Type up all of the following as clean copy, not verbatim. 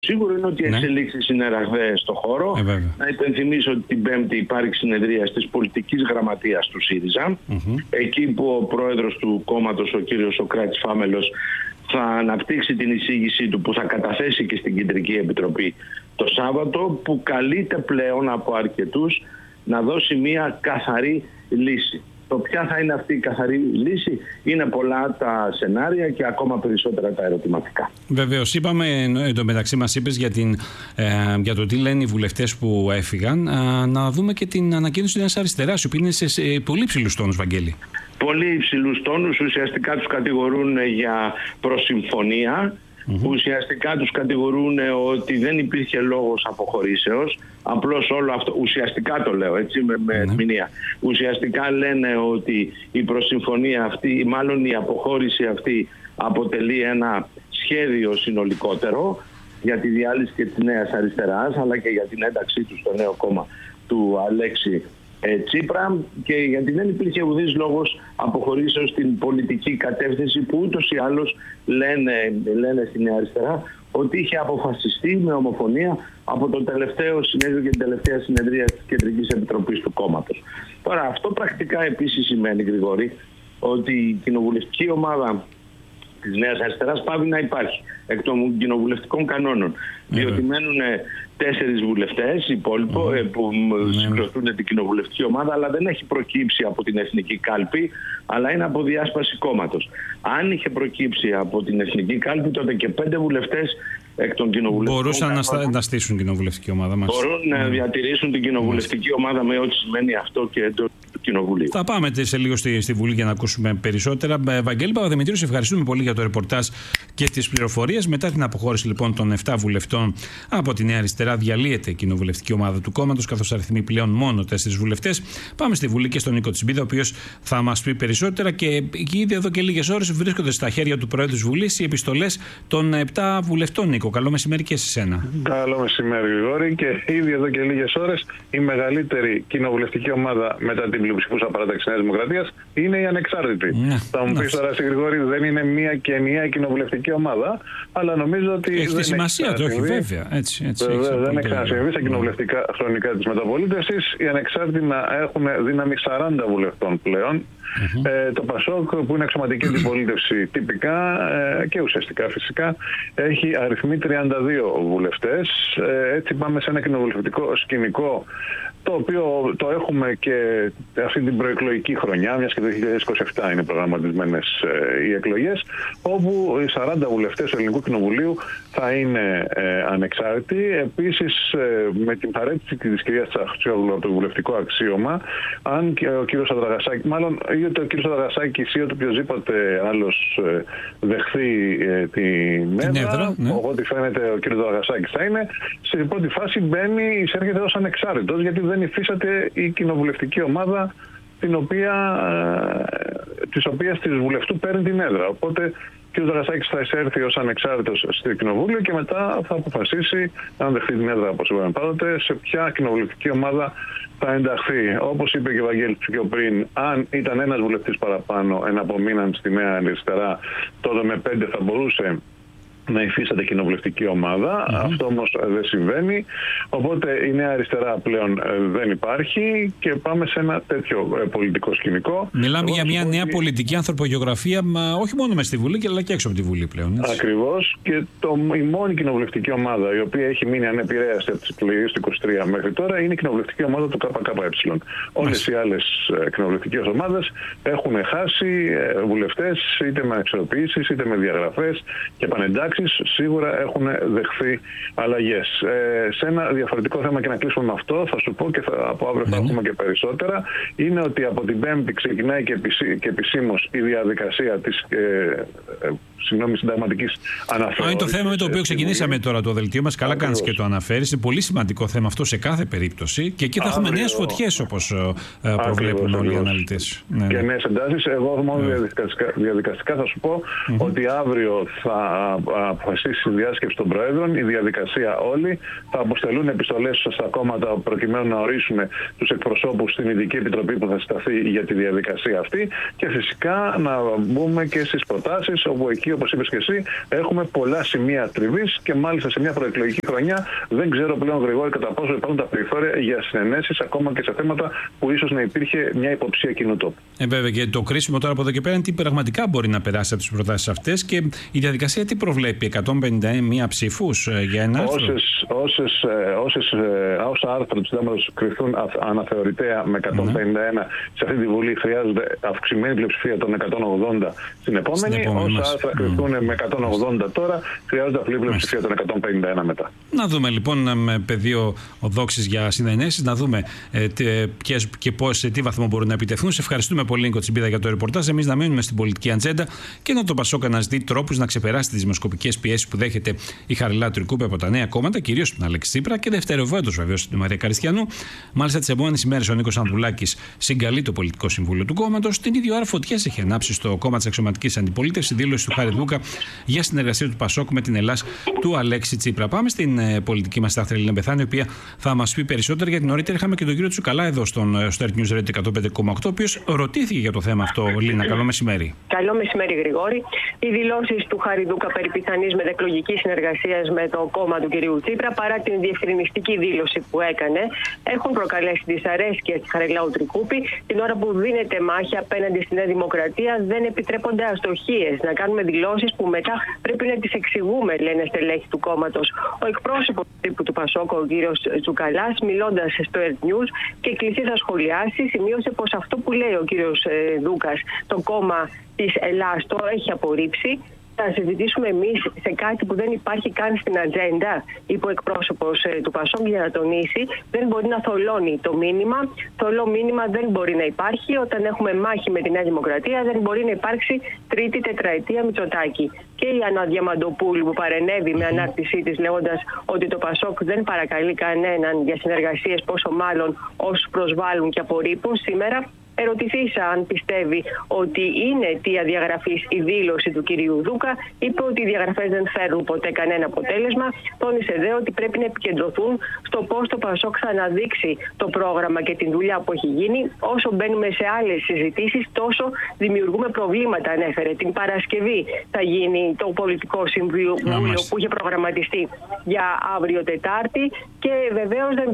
Σίγουρο είναι ότι οι εξελίξεις είναι ραγδαίες στο χώρο. Να υπενθυμίσω ότι την Πέμπτη υπάρχει συνεδρία της πολιτικής γραμματείας του ΣΥΡΙΖΑ. Εκεί που ο πρόεδρος του κόμματος, ο κύριος Σοκράτης Φάμελος, θα αναπτύξει την εισήγησή του που θα καταθέσει και στην Κεντρική Επιτροπή το Σάββατο, που καλείται πλέον από αρκετούς να δώσει μια καθαρή λύση. Το ποια θα είναι αυτή η καθαρή λύση, είναι πολλά τα σενάρια και ακόμα περισσότερα τα ερωτηματικά. Βεβαίως, είπαμε, εντωμεταξύ μας είπες για το τι λένε οι βουλευτές που έφυγαν, να δούμε και την ανακοίνωση της Νέας Αριστεράς, που είναι σε πολύ υψηλούς τόνους, Βαγγέλη. Πολύ υψηλούς τόνους, ουσιαστικά τους κατηγορούν για προσυμφωνία. Ουσιαστικά τους κατηγορούν ότι δεν υπήρχε λόγος αποχωρήσεως. Απλώς όλο αυτό, ουσιαστικά το λέω έτσι με ερμηνεία. Ουσιαστικά λένε ότι η προσυμφωνία αυτή, μάλλον η αποχώρηση αυτή, αποτελεί ένα σχέδιο συνολικότερο για τη διάλυση και της Νέας Αριστεράς, αλλά και για την ένταξή του στο νέο κόμμα του Αλέξη Τσίπρα, και γιατί δεν υπήρχε ουδής λόγος αποχωρήσεως στην πολιτική κατεύθυνση που ούτως ή άλλως λένε στη Νέα Αριστερά ότι είχε αποφασιστεί με ομοφωνία από το τελευταίο συνέδριο και την τελευταία συνεδρία της Κεντρικής Επιτροπής του κόμματος. Τώρα, αυτό πρακτικά επίσης σημαίνει, Γρηγόρη, ότι η κοινοβουλευτική ομάδα της Νέας Αριστεράς πάβει να υπάρχει εκ των κοινοβουλευτικών κανόνων. Διότι μένουν 4 βουλευτές υπόλοιπο που συγκροτούν την κοινοβουλευτική ομάδα, αλλά δεν έχει προκύψει από την Εθνική Κάλπη, αλλά είναι από διάσπαση κόμματος. Αν είχε προκύψει από την Εθνική Κάλπη, τότε και 5 βουλευτές εκ των κοινοβουλευτικών μπορούσαν να στήσουν κοινοβουλευτική ομάδα μας. Μπορούν να διατηρήσουν την κοινοβουλευτική ομάδα με ό,τι σημαίνει αυτό και εντός του Κοινοβουλίου. Θα πάμε σε λίγο στη Βουλή για να ακούσουμε περισσότερα. Βαγγέλη Παπαδημητρίου, σε ευχαριστούμε πολύ για το ρεπορτάζ και τις πληροφορίες. Μετά την αποχώρηση λοιπόν των 7 βουλευτών από τη Νέα Αριστερά, διαλύεται η κοινοβουλευτική ομάδα του κόμματος, καθώς αριθμεί πλέον μόνο 4 βουλευτές. Πάμε στη Βουλή και στον Νίκο Τσιμπίδα, ο οποίος θα μας πει περισσότερα, και ήδη εδώ και λίγες ώρες βρίσκονται στα χέρια του Προέδρου της Βουλής οι επιστολές των 7 βουλευτών. Νίκο, καλό μεσημέρι και σε σένα. Καλό μεσημέρι, Γρηγόρη. Και ήδη εδώ και λίγες ώρες η μεγαλύτερη κοινοβουλευτική ομάδα μετά την πλειοψηφούσα παράταξη Νέας Δημοκρατίας είναι η Ανεξάρτητη. Θα μου πεις τώρα, Γρηγόρη, δεν είναι μία και ενιαία κοινοβουλευτική ομάδα, αλλά νομίζω ότι. Έχει τη σημασία του, όχι, βέβαια. Έτσι, δεν έχει ξανασυμβεί στα κοινοβουλευτικά χρονικά της μεταπολίτευσης. Οι Ανεξάρτητοι να έχουν δύναμη 40 βουλευτών πλέον. Το ΠΑΣΟΚ, που είναι αξιωματική αντιπολίτευση τυπικά και ουσιαστικά φυσικά, έχει αριθμεί 32 βουλευτές. Έτσι πάμε σε ένα κοινοβουλευτικό σκηνικό, το οποίο το έχουμε και αυτή την προεκλογική χρονιά, μιας και το 2027 είναι προγραμματισμένες οι εκλογές, όπου οι 40 βουλευτές του Ελληνικού Κοινοβουλίου θα είναι ανεξάρτητοι. Επίσης, με την παρέτηση της κυρίας Τσαχτσιόγλου από το βουλευτικό αξίωμα, αν και ο κύριος Σαδραγασάκης, μάλλον ή ο κύριος Σαδραγασάκης ή οποιοδήποτε άλλος δεχθεί την έδρα, ό,τι φαίνεται ο κύριος Σαδραγασάκης θα είναι, σε πρώτη φάση εισέρχεται ως ανεξάρτητος, γιατί δεν υφίσταται η κοινοβουλευτική ομάδα της οποίας της βουλευτού παίρνει την έδρα. Οπότε ο κ. Δραγασάκης θα εισέρθει ως ανεξάρτητος στο Κοινοβούλιο και μετά θα αποφασίσει, αν δεχτεί την έδρα όπως είπαμε πάντοτε, σε ποια κοινοβουλευτική ομάδα θα ενταχθεί. Όπως είπε και ο Βαγγέλης πιο πριν, αν ήταν ένας βουλευτής παραπάνω εναπομείναν στη Νέα Αριστερά, τότε με 5 θα μπορούσε να υφίσταται κοινοβουλευτική ομάδα. Αυτό όμως δεν συμβαίνει. Οπότε η Νέα Αριστερά πλέον δεν υπάρχει και πάμε σε ένα τέτοιο πολιτικό σκηνικό. Μιλάμε για μια νέα πολιτική ανθρωπογεωγραφία, όχι μόνο μες στη Βουλή, αλλά και έξω από τη Βουλή πλέον. Έτσι. Ακριβώς. Και η μόνη κοινοβουλευτική ομάδα η οποία έχει μείνει ανεπηρέαστη από τις εκλογές του 23 μέχρι τώρα είναι η κοινοβουλευτική ομάδα του ΚΚΕ. Όλες οι άλλες κοινοβουλευτικές ομάδες έχουν χάσει βουλευτές, είτε με αξιοποιήσεις είτε με διαγραφές και επανεντάξεις. Σίγουρα έχουν δεχθεί αλλαγές. Σε ένα διαφορετικό θέμα, και να κλείσουμε με αυτό, θα σου πω και από αύριο θα έχουμε και περισσότερα, είναι ότι από την Πέμπτη ξεκινάει και επισήμως η διαδικασία της συνταγματικής αναθεώρησης. Είναι το θέμα με το οποίο ξεκινήσαμε τώρα το δελτίο μας. Καλά κάνεις και το αναφέρεις. Είναι πολύ σημαντικό θέμα αυτό σε κάθε περίπτωση. Και εκεί θα έχουμε νέες φωτιές, όπως προβλέπουν όλοι οι αναλυτές. Και νέες εντάσεις. Εγώ μόνο διαδικαστικά θα σου πω ότι αύριο θα αποφασίσει η διάσκεψη των Προέδρων, η διαδικασία όλη. Θα αποστελούν επιστολές στα κόμματα προκειμένου να ορίσουν τους εκπροσώπους στην Ειδική Επιτροπή που θα συσταθεί για τη διαδικασία αυτή. Και φυσικά να μπούμε και στις προτάσεις, όπου εκεί, όπως είπες και εσύ, έχουμε πολλά σημεία τριβής και μάλιστα σε μια προεκλογική χρονιά δεν ξέρω πλέον, Γρηγόρη, κατά πόσο υπάρχουν τα περιθώρια για συνενέσεις, ακόμα και σε θέματα που ίσως να υπήρχε μια υποψία κοινού τόπου. Βέβαια, και το κρίσιμο τώρα από εδώ και πέρα είναι τι πραγματικά μπορεί να περάσει από τις προτάσεις αυτές και η διαδικασία τι προβλέπει, 151 ψήφους για ένα άρθρο. Όσα άρθρα του συντάγματος κρυφθούν αναθεωρητέα με 151 σε αυτή τη Βουλή, χρειάζεται αυξημένη πλειοψηφία των 180 στην επόμενη. Όσα άρθρα κρυφθούν με 180 τώρα, χρειάζεται απλή πλειοψηφία των 151 μετά. Να δούμε λοιπόν με πεδίο οδόξης για συνενέσεις, να δούμε και πώς, σε τι βαθμό μπορούν να επιτευχθούν. Σε ευχαριστούμε πολύ, Νίκο Τσιμπίδα, για το ρεπορτάζ. Εμείς να μείνουμε στην πολιτική ατζέντα και να το Πασόκ αναζητεί τρόπους να ξεπεράσει τις δημοσκοπικές πιέσεις που δέχεται η Χαριλάου Τρικούπη από τα νέα κόμματα, κυρίως τον Αλέξη Τσίπρα και δευτεροβόητος βεβαίως την Μαρία Καριστιανού. Μάλιστα, τις επόμενες ημέρες ο Νίκος Ανδρουλάκης συγκαλεί το πολιτικό συμβούλιο του κόμματος. Την ίδια ώρα φωτιές έχει ανάψει στο κόμμα της αξιωματικής αντιπολίτευσης η δήλωση του Χάρη Δούκα για συνεργασία του Πασόκ με την Ελλάς του Αλέξη Τσίπρα. Πάμε στην πολιτική μας στάθμη Ελίνα Μπεθάνη, η οποία θα μας πει περισσότερα, γιατί νωρίτερα είχαμε και τον κύριο Τσουκαλά εδώ στο Earth News Radio 105,8, ο οποίος ρωτήθηκε για το θέμα αυτό. Λίνα, καλό μεσημέρι. Καλό μεσημέρι, Γρηγόρη. Οι δηλώσεις του Χάρη Δούκα περί πιθανής μετεκλογικής συνεργασίας με το κόμμα του κυρίου Τσίπρα, παρά την διευκρινιστική δήλωση που έκανε, έχουν προκαλέσει δυσαρέσκεια στη Χαριλάου Τρικούπη. Την ώρα που δίνεται μάχη απέναντι στη Νέα Δημοκρατία, δεν επιτρέπονται αστοχίες. Να κάνουμε δηλώσεις που μετά πρέπει να τις εξηγούμε, λένε στελέχη του κόμματος. Ο εκπρόσωπος του Πασόκ, ο κύριος Τσουκαλάς, μιλώντας στο Earth News και κλειστή θα σχολιάσει, σημείωσε πως αυτό που λέει ο κύριος Δούκας, το κόμμα της Ελλάς, το έχει απορρίψει. Θα συζητήσουμε εμείς σε κάτι που δεν υπάρχει καν στην ατζέντα, είπε ο εκπρόσωπος του Πασόκ, για να τονίσει. Δεν μπορεί να θολώνει το μήνυμα. Θολό μήνυμα δεν μπορεί να υπάρχει. Όταν έχουμε μάχη με τη Νέα Δημοκρατία, δεν μπορεί να υπάρξει τρίτη τετραετία Μητσοτάκη. Και η Άννα Διαμαντοπούλου, που παρενέβη με ανάρτησή της λέγοντας ότι το Πασόκ δεν παρακαλεί κανέναν για συνεργασίες, πόσο μάλλον όσους προσβάλλουν και απορρίπτουν, σήμερα ερωτηθήσα αν πιστεύει ότι είναι αιτία διαγραφής η δήλωση του κυρίου Δούκα, είπε ότι οι διαγραφές δεν φέρνουν ποτέ κανένα αποτέλεσμα. Τόνισε δε ότι πρέπει να επικεντρωθούν στο πώς το Πασόκ θα αναδείξει το πρόγραμμα και την δουλειά που έχει γίνει. Όσο μπαίνουμε σε άλλες συζητήσεις, τόσο δημιουργούμε προβλήματα, ανέφερε. Την Παρασκευή θα γίνει το πολιτικό συμβούλιο που είχε προγραμματιστεί για αύριο Τετάρτη και βεβαίως δεν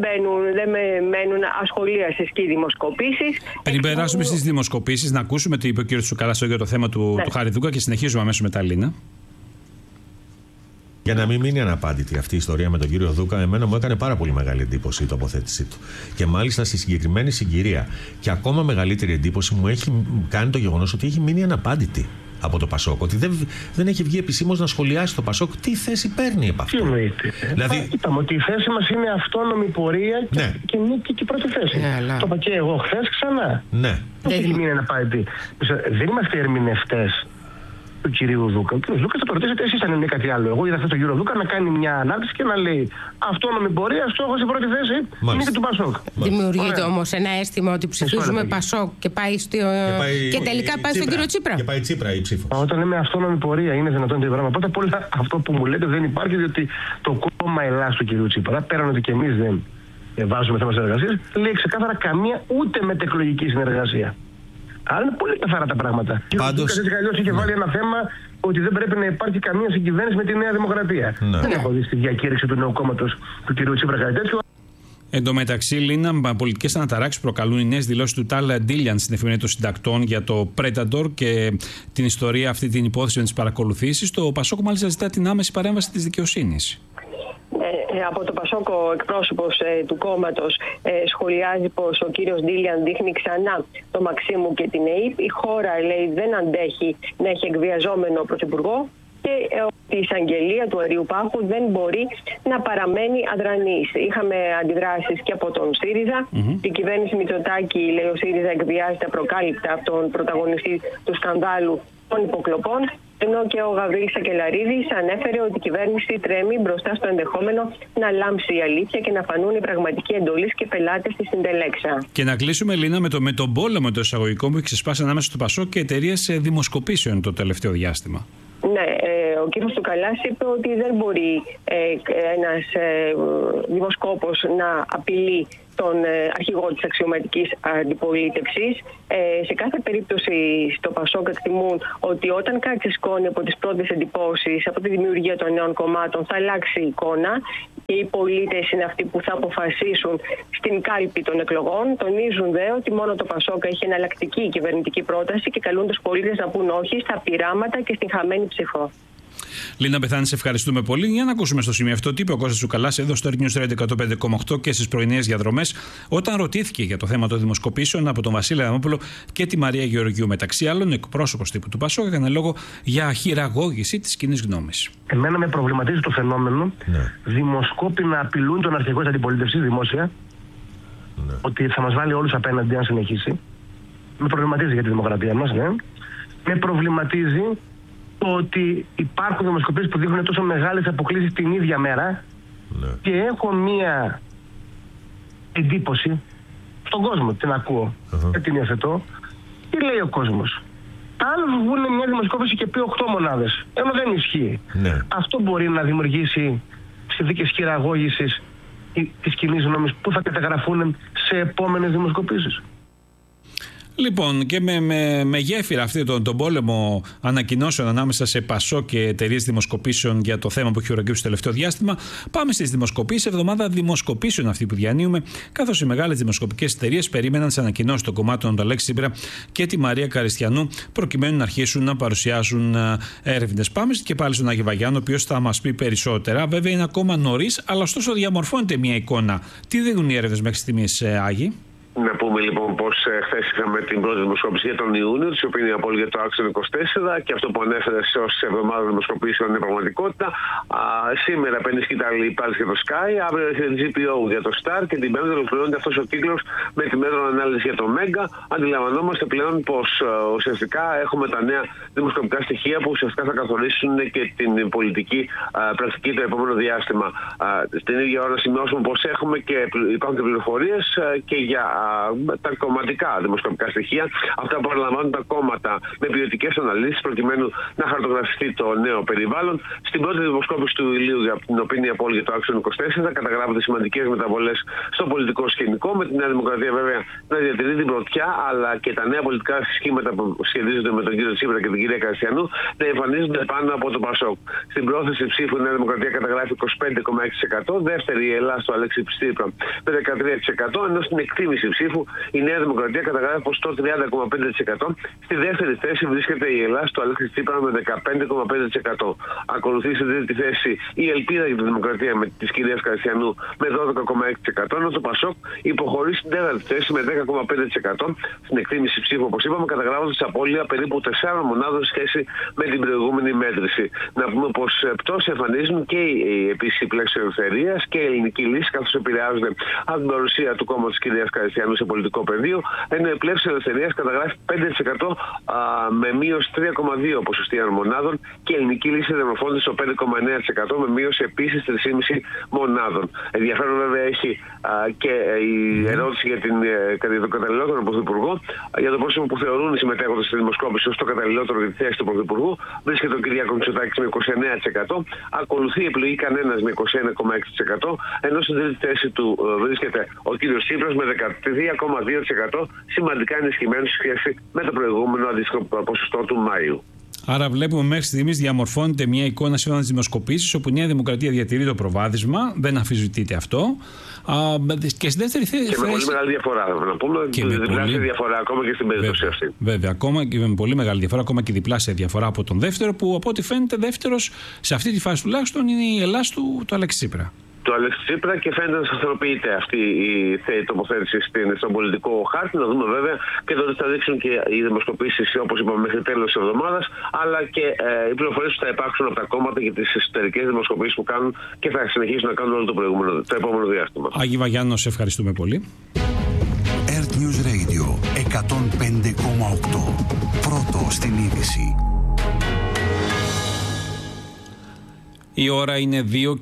μένουν ασχολίασες και δημοσκοπήσεις. Περάσουμε στις δημοσκοπήσεις, να ακούσουμε τι είπε ο κ. Τσουκαλάς για το θέμα του Χάρη Δούκα και συνεχίζουμε αμέσως μετά, Λίνα. Για να μην μείνει αναπάντητη αυτή η ιστορία με τον κύριο Δούκα, εμένα μου έκανε πάρα πολύ μεγάλη εντύπωση η τοποθέτησή του. Και μάλιστα στη συγκεκριμένη συγκυρία. Και ακόμα μεγαλύτερη εντύπωση μου έχει κάνει το γεγονός ότι έχει μείνει αναπάντητη από το Πασόκ. Ότι δεν έχει βγει επισήμως να σχολιάσει το Πασόκ τι θέση παίρνει από αυτό. Τι εννοείται. Δηλαδή... Είπαμε ότι η θέση μας είναι αυτόνομη πορεία και νίκη και πρώτη θέση. Το είπα και εγώ χθες ξανά. Ναι. Δεν έχει μείνει αναπάντητη. Δεν είμαστε ερμηνευτές του κυρίου Δούκα. Ο κύριος Δούκα θα το ρωτήσετε εσείς αν είναι κάτι άλλο. Εγώ είδα χθες τον κύριο Δούκα να κάνει μια ανάρτηση και να λέει αυτόνομη πορεία, στόχος η πρώτη θέση είναι του Πασόκ. Δημιουργείται όμως ένα αίσθημα ότι ψηφίζουμε Πασόκ και πάει και τελικά πάει στον κύριο Τσίπρα. Και πάει Τσίπρα η ψήφος. Όταν λέμε αυτόνομη πορεία είναι δυνατόν το πράγμα. Πρώτα απ' όλα αυτό που μου λέτε δεν υπάρχει, διότι το κόμμα Ελλάς του κυρίου Τσίπρα, πέραν ότι και εμείς δεν βάζουμε θέμα συνεργασίας, λέει ξεκάθαρα καμία ούτε μετεκλογική συνεργασία. Άρα είναι πολύ καθαρά τα πράγματα. Πάντως, και ο είχε βάλει ένα θέμα ότι δεν πρέπει να υπάρχει καμία συγκυβέρνηση με τη Νέα Δημοκρατία. Δεν έχω δει στη διακήρυξη του νέου κόμματος του κ. Τσίπρα κάτι τέτοιο. Εν τω μεταξύ, Λίνα, πολιτικές αναταράξεις προκαλούν οι νέες δηλώσεις του Τάλ Ντίλιαν στην εφημερίδα των συντακτών για το Predator και την ιστορία, αυτή την υπόθεση με τις παρακολουθήσεις. Το Πασόκ μάλιστα ζητά την άμεση παρέμβαση της δικαιοσύνης. Από το Πασόκ ο εκπρόσωπος του κόμματος σχολιάζει πως ο κύριος Ντίλιαν δείχνει ξανά το Μαξίμου και την ΕΥΠ. Η χώρα, λέει, δεν αντέχει να έχει εκβιαζόμενο πρωθυπουργό και ότι η εισαγγελία του Αριού Πάχου δεν μπορεί να παραμένει αδρανής. Είχαμε αντιδράσεις και από τον ΣΥΡΙΖΑ. Η κυβέρνηση Μητσοτάκη, λέει, ο ΣΥΡΙΖΑ εκβιάζεται απροκάλυπτα από τον πρωταγωνιστή του σκανδάλου των υποκλοπών. Ενώ και ο Γαβρίλης Σακελαρίδης ανέφερε ότι η κυβέρνηση τρέμει μπροστά στο ενδεχόμενο να λάμψει η αλήθεια και να φανούν οι πραγματικοί εντολείς και πελάτες στη συντελέξα. Και να κλείσουμε, Λίνα, με τον πόλεμο των εισαγωγικών που έχει ξεσπάσει ανάμεσα στο Πασόκ και εταιρείες δημοσκοπήσεων το τελευταίο διάστημα. Ναι, ο κύριος Τσουκαλάς είπε ότι δεν μπορεί ένας δημοσκόπος να απειλεί τον αρχηγό της αξιωματικής αντιπολίτευσης. Σε κάθε περίπτωση στο ΠΑΣΟΚ εκτιμούν ότι όταν κάτι ξεσκώνει από τις πρώτες εντυπώσεις, από τη δημιουργία των νέων κομμάτων, θα αλλάξει η εικόνα και οι πολίτες είναι αυτοί που θα αποφασίσουν στην κάλπη των εκλογών. Τονίζουν δε ότι μόνο το ΠΑΣΟΚ έχει εναλλακτική κυβερνητική πρόταση και καλούν τους πολίτες να πούν όχι στα πειράματα και στην χαμένη ψηφό. Λίνα Πεθάνη, σε ευχαριστούμε πολύ. Για να ακούσουμε στο σημείο αυτό τι είπε ο Κώστας Τσουκαλάς εδώ στο News Radio 105,8 και στις πρωινές διαδρομές, όταν ρωτήθηκε για το θέμα των δημοσκοπήσεων από τον Βασίλη Αδαμόπουλο και τη Μαρία Γεωργιού. Μεταξύ άλλων, εκπρόσωπος τύπου του ΠΑΣΟΚ έκανε λόγο για χειραγώγηση της κοινής γνώμης. Εμένα με προβληματίζει το φαινόμενο δημοσκόποι να απειλούν τον αρχηγό της αντιπολίτευσης δημόσια, ότι θα μας βάλει όλους απέναντι αν συνεχίσει. Με προβληματίζει για τη δημοκρατία μας, ναι. Με προβληματίζει το ότι υπάρχουν δημοσκοπήσεις που δείχνουν τόσο μεγάλες αποκλίσεις την ίδια μέρα και έχω μία εντύπωση στον κόσμο, την ακούω και την υιοθετώ. Τι λέει ο κόσμος? Άλλος βγουν μια δημοσκόπηση και πει 8 μονάδες, ενώ δεν ισχύει. Αυτό μπορεί να δημιουργήσει συνθήκες χειραγώγησης της κοινής γνώμης που θα καταγραφούν σε επόμενες δημοσκοπήσεις. Λοιπόν, και με γέφυρα αυτή τον πόλεμο ανακοινώσεων ανάμεσα σε ΠΑΣΟΚ και εταιρείες δημοσκοπήσεων για το θέμα που έχει προκύψει το τελευταίο διάστημα, πάμε στις δημοσκοπήσεις. Εβδομάδα δημοσκοπήσεων αυτή που διανύουμε, καθώς οι μεγάλες δημοσκοπικές εταιρείες περίμεναν τις ανακοινώσεις των κομμάτων του Αλέξη Τσίπρα και τη Μαρία Καριστιανού, προκειμένου να αρχίσουν να παρουσιάζουν έρευνες. Πάμε και πάλι στον Άγιο Βαγιάννη, ο οποίος θα μας πει περισσότερα. Βέβαια είναι ακόμα νωρίς, αλλά ωστόσο διαμορφώνεται μια εικόνα. Τι δίνουν οι έρευνες μέχρι στιγμής, Άγιοι? Να πούμε λοιπόν πως χθες είχαμε την πρώτη δημοσκόπηση για τον Ιούνιο, της οποίας είναι η απώλεια το άξονα 24 και αυτό που ανέφερε ως εβδομάδα δημοσκοπήσεων είναι πραγματικότητα. Σήμερα παίρνει σκητάλη πάλι για το Sky, αύριο έρχεται GPO για το Star και την Πέμπτη ολοκληρώνεται αυτός ο κύκλος με τη μέτρο ανάλυση για το Μέγκα. Αντιλαμβανόμαστε πλέον πως ουσιαστικά έχουμε τα νέα δημοσκοπικά στοιχεία που ουσιαστικά θα καθορίσουν και την πολιτική πρακτική το επόμενο διάστημα. Στην ίδια ώρα σημειώσουμε πως έχουμε και υπάρχουν και πληροφορίες και για τα κομματικά δημοσκοπικά στοιχεία, αυτά που παραλαμβάνουν τα κόμματα με ποιοτικές αναλύσεις προκειμένου να χαρτογραφιστεί το νέο περιβάλλον. Στην πρώτη δημοσκόπηση του Ηλίου, για την οποία είναι η απώλεια του άξονα 24, καταγράφονται σημαντικές μεταβολές στο πολιτικό σκηνικό, με τη Νέα Δημοκρατία βέβαια να διατηρεί την πρωτιά, αλλά και τα νέα πολιτικά σχήματα που σχετίζονται με τον κύριο Τσίπρα και την κυρία Καριστιανού να εμφανίζονται πάνω από το ΠΑΣΟΚ. Στην πρόθεση ψήφου η Νέα Δημοκρατία καταγράφει 25,6%, δεύτερη η Ελλάδα στο Αλέξη Τσίπρα με 13%, ενώ στην εκτίμηση ψήφου η Νέα Δημοκρατία καταγράφει ποσοστό 30,5%. Στη δεύτερη θέση βρίσκεται η Ελλάδα στο Αλέξη Τσίπρα με 15,5%. Ακολουθεί στη τρίτη θέση η Ελπίδα για τη Δημοκρατία με τη κυρία Καριστιανού με 12,6%. Ενώ το ΠΑΣΟΚ υποχωρεί στην τέταρτη θέση με 10,5%. Στην εκτίμηση ψήφου, όπως είπαμε, καταγράφοντας απώλεια περίπου 4 μονάδων σε σχέση με την προηγούμενη μέτρηση. Να πούμε πως πτώση εμφανίζουν και η επίση πλαίσιο ελευθερίας και η ελληνική λύση, καθώς επηρεάζονται από την παρουσία του κόμματος της κυρίας Καριστιανού σε πολιτικό πεδίο, ενώ η πλεύση ελευθερίας καταγράφει 5% με μείωση 3,2 ποσοστιαίων μονάδων και η ελληνική λύση διαμορφώνεται στο 5,9% με μείωση επίσης 3,5 μονάδων. Ενδιαφέρον βέβαια έχει και η ερώτηση για τον καταλληλότερο πρωθυπουργό, για το πρόσωπο που θεωρούν οι συμμετέχοντες στη δημοσκόπηση ως το καταλληλότερο για τη θέση του πρωθυπουργού. Βρίσκεται ο Κυριάκος Μητσοτάκης με 29%, ακολουθεί η επιλογή κανένας με 21,6%, ενώ στην τρίτη θέση του βρίσκεται ο κύριος Τσίπρας με 13,2%, σημαντικά ενισχυμένο σε σχέση με το προηγούμενο αντίστοιχο ποσοστό του Μάιου. Άρα βλέπουμε μέχρι στιγμής διαμορφώνεται μια εικόνα σύμφωνα με τις δημοσκοπήσεις, όπου η Νέα Δημοκρατία διατηρεί το προβάδισμα, δεν αμφισβητείται αυτό. Και στη δεύτερη θέση. Και με πολύ μεγάλη διαφορά, να πούμε. Και με διπλάσια διαφορά ακόμα και στην περίπτωση αυτή. Βέβαια, ακόμα και με πολύ μεγάλη διαφορά, ακόμα και διπλάσια διαφορά από τον δεύτερο, που από ό,τι φαίνεται δεύτερος σε αυτή τη φάση τουλάχιστον είναι η Ελλάδα του Αλέξη Τσίπρα. Του Αλέξη Τσίπρα και φαίνεται να σταθεροποιείται αυτή η τοποθέτηση στον πολιτικό χάρτη. Να δούμε βέβαια και τότε θα δείξουν και οι δημοσκοπήσεις, όπως είπαμε, μέχρι τέλος της εβδομάδας, αλλά και οι πληροφορίες που θα υπάρξουν από τα κόμματα και τις εσωτερικές δημοσκοπήσεις που κάνουν και θα συνεχίσουν να κάνουν όλο το επόμενο διάστημα. Άγιο Βαγιάννη, σε ευχαριστούμε πολύ. Earth News Radio 105,8. Πρώτο στην είδηση. Η ώρα είναι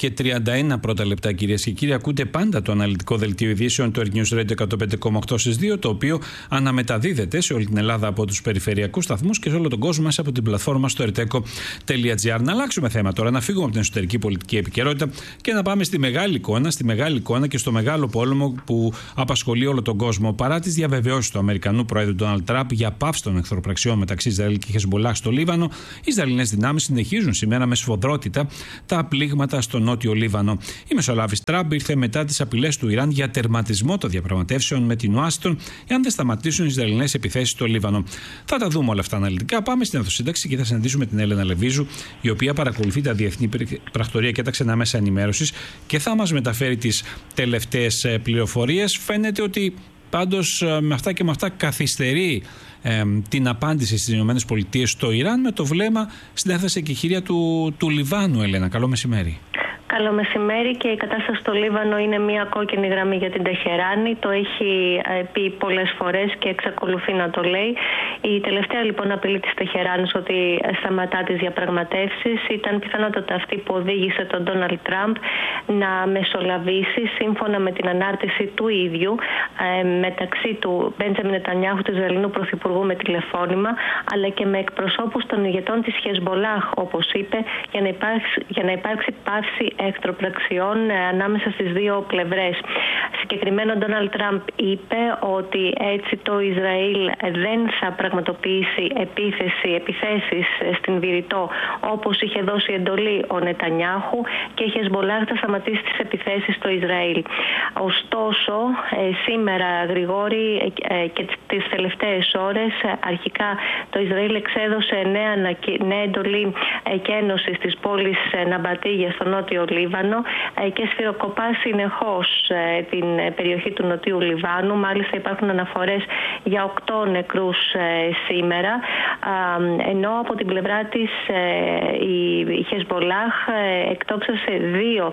2:31 πρώτα λεπτά, κυρίες και κύριοι. Ακούτε πάντα το αναλυτικό δελτίο ειδήσεων του News Radio 105,8 στις 2, το οποίο αναμεταδίδεται σε όλη την Ελλάδα από τους περιφερειακούς σταθμούς και σε όλο τον κόσμο μέσα από την πλατφόρμα στο erteco.gr. Να αλλάξουμε θέμα τώρα, να φύγουμε από την εσωτερική πολιτική επικαιρότητα και να πάμε στη μεγάλη εικόνα και στο μεγάλο πόλεμο που απασχολεί όλο τον κόσμο. Παρά τις διαβεβαιώσεις του Αμερικανού Πρόεδρου Ντόναλντ Τραμπ για πάυση των εχθροπραξιών μεταξύ Ισραήλ και Χεσμολάχ στο Λίβανο, οι Ισραηλινές δυνάμεις συνεχίζουν σήμερα με σφοδρότητα τα πλήγματα στο νότιο Λίβανο. Η μεσολάβηση Τραμπ ήρθε μετά τις απειλές του Ιράν για τερματισμό των διαπραγματεύσεων με την Ουάσιγκτον, εάν δεν σταματήσουν οι Ισραηλινές επιθέσεις στο Λίβανο. Θα τα δούμε όλα αυτά αναλυτικά. Πάμε στην Αυτοσύνταξη και θα συναντήσουμε την Έλενα Λεβίζου, η οποία παρακολουθεί τα διεθνή πρακτορία και τα ξενά μέσα ενημέρωσης και θα μας μεταφέρει τις τελευταίες πληροφορίες. Φαίνεται ότι πάντως με αυτά και με αυτά καθυστερεί την απάντηση στις ΗΠΑ στο Ιράν με το βλέμμα στην έφταση εκεχηρία του Λιβάνου. Έλενα, καλό μεσημέρι. Καλό μεσημέρι. Και η κατάσταση στο Λίβανο είναι μια κόκκινη γραμμή για την Τεχεράνη. Το έχει πει πολλές φορές και εξακολουθεί να το λέει. Η τελευταία λοιπόν απειλή της Τεχεράνης ότι σταματά τις διαπραγματεύσεις ήταν πιθανότατα αυτή που οδήγησε τον Ντόναλντ Τραμπ να μεσολαβήσει σύμφωνα με την ανάρτηση του ίδιου μεταξύ του Μπέντζαμιν Νετανιάχου, του Ισραηλινού Πρωθυπουργού, με τηλεφώνημα, αλλά και με εκπροσώπους των ηγετών της Χεσμολάχ, όπως είπε, για να υπάρξει πάυση εχθροπραξιών ανάμεσα στις δύο πλευρές. Συγκεκριμένα ο Ντόναλντ Τραμπ είπε ότι έτσι το Ισραήλ δεν θα πραγματοποιήσει επιθέσεις στην Βηρητό όπως είχε δώσει εντολή ο Νετανιάχου, και η Χεσμολάχ θα σταματήσει τις επιθέσεις στο Ισραήλ. Ωστόσο, σήμερα, Γρηγόρη, και τις τελευταίες ώρες, αρχικά το Ισραήλ εξέδωσε νέα εντολή εκένωσης της πόλης Ναμπατίγια στο νότιο Λίβανο και σφυροκοπά συνεχώς την περιοχή του νοτιού Λιβάνου. Μάλιστα υπάρχουν αναφορές για 8 νεκρούς σήμερα, ενώ από την πλευρά της η Χεσμολάχ εκτόξευσε 2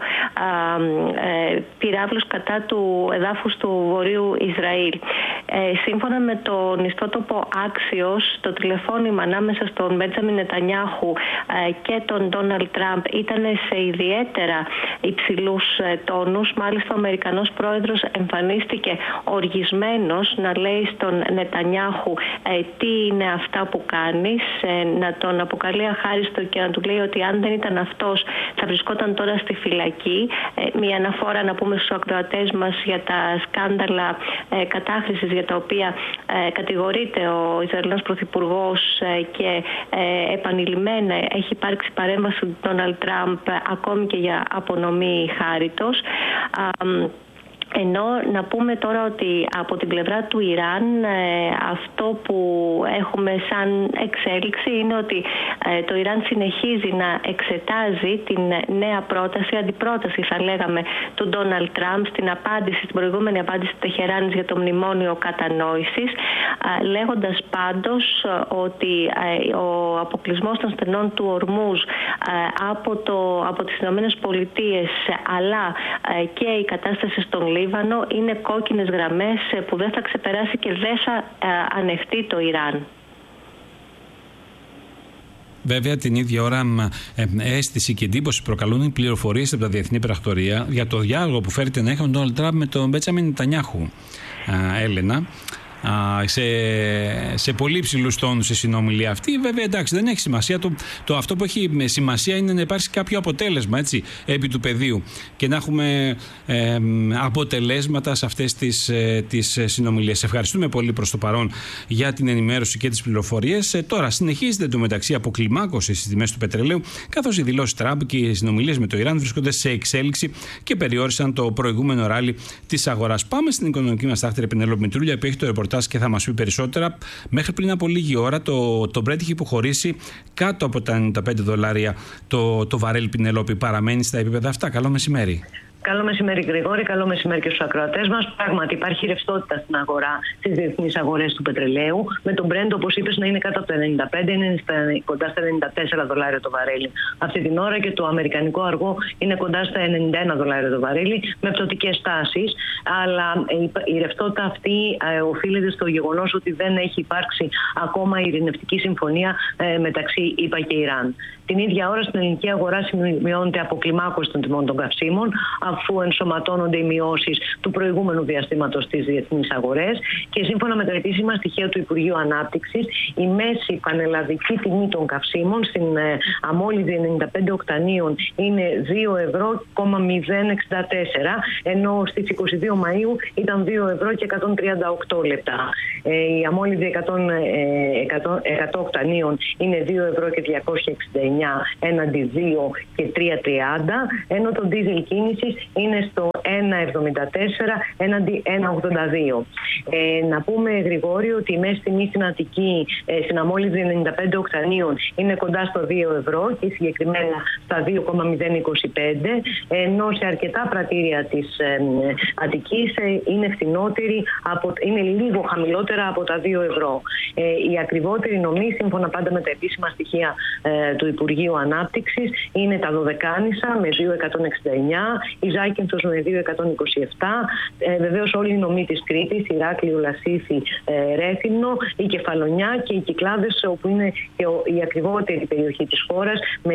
πυράβλους κατά του εδάφους του βορείου Ισραήλ. Σύμφωνα με τον ιστότοπο Axios, το τηλεφώνημα ανάμεσα στον Μπέντζαμιν Νετανιάχου και τον Ντόναλντ Τραμπ ήταν σε ιδιαίτερα υψηλούς τόνους. Μάλιστα ο Αμερικανός πρόεδρος εμφανίστηκε οργισμένος να λέει στον Νετανιάχου τι είναι αυτά που κάνεις, να τον αποκαλεί αχάριστο και να του λέει ότι αν δεν ήταν αυτός θα βρισκόταν τώρα στη φυλακή. Μια αναφορά, να πούμε στους ακροατές μας, για τα σκάνδαλα κατάχρησης για τα οποία κατηγορείται ο Ισραηλινός Πρωθυπουργός και επανειλημμένα έχει υπάρξει παρέμβαση του Ντόναλντ Τραμπ ακόμη και για απονομή χάριτος. Ενώ να πούμε τώρα ότι από την πλευρά του Ιράν αυτό που έχουμε σαν εξέλιξη είναι ότι το Ιράν συνεχίζει να εξετάζει την νέα πρόταση, αντιπρόταση θα λέγαμε, του Ντόναλντ Τραμπ στην προηγούμενη απάντηση της Τεχεράνης για το μνημόνιο κατανόησης, λέγοντας πάντως ότι ο αποκλεισμός των στενών του Ορμούζ από τις Ηνωμένες Πολιτείες αλλά και η κατάσταση στον Λίβανο είναι κόκκινες γραμμές που δεν θα ξεπεράσει και δεν θα ανεχτεί το Ιράν. Βέβαια, την ίδια ώρα αίσθηση και εντύπωση προκαλούν οι πληροφορίες από τα διεθνή πρακτορία για το διάλογο που φέρεται να έχει ο Ντόναλντ Τραμπ με τον Μπέντζαμιν Νετανιάχου. Έλενα, σε πολύ ψηλούς τόνους η συνομιλία αυτή. Βέβαια, εντάξει, δεν έχει σημασία. Αυτό που έχει σημασία είναι να υπάρξει κάποιο αποτέλεσμα, έτσι, επί του πεδίου και να έχουμε αποτελέσματα σε αυτές τις συνομιλίες. Ευχαριστούμε πολύ προς το παρόν για την ενημέρωση και τις πληροφορίες. Τώρα συνεχίζεται εντωμεταξύ αποκλιμάκωση στις τιμές του πετρελαίου, καθώς οι δηλώσεις Τραμπ και οι συνομιλίες με το Ιράν βρίσκονται σε εξέλιξη και περιόρισαν το προηγούμενο ράλι της αγοράς. Πάμε στην οικονομική μας τάχτηρη Πενέλοπη Μητρούλια, που έχει το ρεπορτάζ και θα μας πει περισσότερα. Μέχρι πριν από λίγη ώρα το Brent είχε υποχωρήσει κάτω από τα $95 το βαρέλ. Πινελόπη, παραμένει στα επίπεδα αυτά. Καλό μεσημέρι. Καλό μεσημέρι, Γρηγόρη. Καλό μεσημέρι και στους ακροατές μας. Πράγματι, υπάρχει ρευστότητα στην αγορά, στις διεθνείς αγορές του πετρελαίου. Με τον Brent, όπως είπες, να είναι κάτω από τα 95, είναι κοντά στα $94 το βαρέλι αυτή την ώρα, και το αμερικανικό αργό είναι κοντά στα $91 το βαρέλι, με πτωτικές τάσεις. Αλλά η ρευστότητα αυτή οφείλεται στο γεγονός ότι δεν έχει υπάρξει ακόμα ειρηνευτική συμφωνία μεταξύ ΗΠΑ και Ιράν. Την ίδια ώρα στην ελληνική αγορά σημειώνεται αποκλιμάκωση των τιμών των καυσίμων, αφού ενσωματώνονται οι μειώσεις του προηγούμενου διαστήματος στις διεθνείς αγορές, και σύμφωνα με τα επίσημα στοιχεία του Υπουργείου Ανάπτυξης, η μέση πανελλαδική τιμή των καυσίμων στην αμόλυδη 95 οκτανίων είναι €2,064, ενώ στις 22 Μαΐου ήταν €2,138. Η αμόλυδη 100 οκτανίων είναι €2,269 έναντι 2,330, ενώ το ντίζελ κίνησης είναι στο 1,74 έναντι 1,82. Να πούμε, Γρηγόρη, ότι η μέση τιμή στην Αττική στην αμόλυδη 95 οκτανίων είναι κοντά στο €2 και συγκεκριμένα στα 2,025, ενώ σε αρκετά πρατήρια της Αττικής είναι φθηνότερη, είναι λίγο χαμηλότερα από τα €2. Η ακριβότερη νομή, σύμφωνα πάντα με τα επίσημα στοιχεία του Υπουργείου Ανάπτυξης, είναι τα Δωδεκάνησα με 2,169, η Ζάκυνθος με 2,127, βεβαίως όλοι οι νομοί της Κρήτης, Ηράκλειο, Λασίθι, Ρέθυμνο, η Κεφαλονιά και οι Κυκλάδες, όπου είναι και η ακριβότερη περιοχή της χώρας, με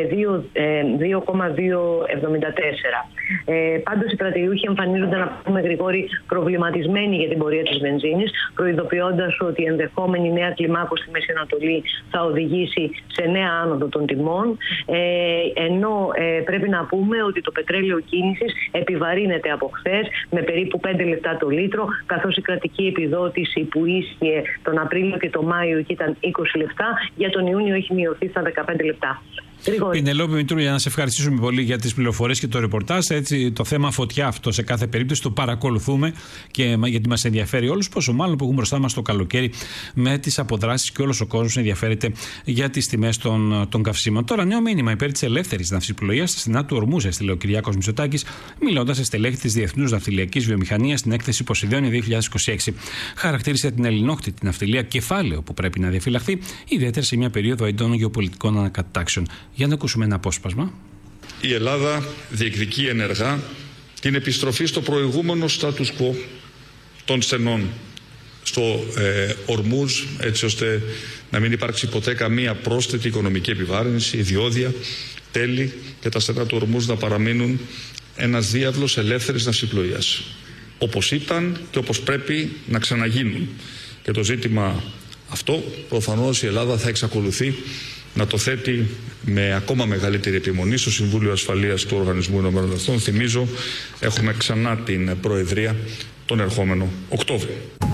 2,274. Πάντως οι πρατηριούχοι εμφανίζονται, να πούμε, Γρηγόρη, προβληματισμένοι για την πορεία της βενζίνης, προειδοποιώντας ότι η ενδεχόμενη νέα κλιμάκωση στη Μέση Ανατολή θα οδηγήσει σε νέα άνοδο των τιμών, ενώ πρέπει να πούμε ότι το πετρέλαιο κίνησης επιβαρύνεται από χθες με περίπου 5 λεπτά το λίτρο, καθώς η κρατική επιδότηση που ίσχυε τον Απρίλιο και τον Μάιο και ήταν 20 λεπτά, για τον Ιούνιο έχει μειωθεί στα 15 λεπτά. Πινελόπη Μητρούλη, να σε ευχαριστήσουμε πολύ για τις πληροφορίες και το ρεπορτάζ. Έτσι, το θέμα φωτιά αυτό σε κάθε περίπτωση το παρακολουθούμε, και γιατί μας ενδιαφέρει όλους, πόσο μάλλον που έχουμε μπροστά μας το καλοκαίρι με τις αποδράσεις και όλος ο κόσμος ενδιαφέρεται για τις τιμές των καυσίμων. Τώρα, νέο μήνυμα υπέρ της ελεύθερης ναυσιπλοείας στα στενά του Ορμούζ, έστειλε ο Κυριάκος Μητσοτάκης, μιλώντας σε στελέχη της Διεθνούς Ναυτιλιακής Βιομηχανίας στην έκθεση Ποσειδόνια 2026. Χαρακτήρισε την ελληνόχτητη ναυτιλία κεφάλαιο που πρέπει να διαφυλαχθεί, ιδιαίτερα σε μια περίοδο έντονων γεωπολιτικών ανακατατάξεων. Για να ακούσουμε ένα απόσπασμα. Η Ελλάδα διεκδικεί ενεργά την επιστροφή στο προηγούμενο status quo των στενών στο Ορμούζ, έτσι ώστε να μην υπάρξει ποτέ καμία πρόσθετη οικονομική επιβάρυνση, διόδια, τέλη, και τα στενά του Ορμούζ να παραμείνουν ένας διάβλος ελεύθερης ναυσιπλοείας, όπως ήταν και όπως πρέπει να ξαναγίνουν. Και το ζήτημα αυτό προφανώς η Ελλάδα θα εξακολουθεί να το θέτει με ακόμα μεγαλύτερη επιμονή στο Συμβούλιο Ασφαλείας του Οργανισμού Ηνωμένων Εθνών. Θυμίζω, έχουμε ξανά την Προεδρία τον ερχόμενο Οκτώβριο.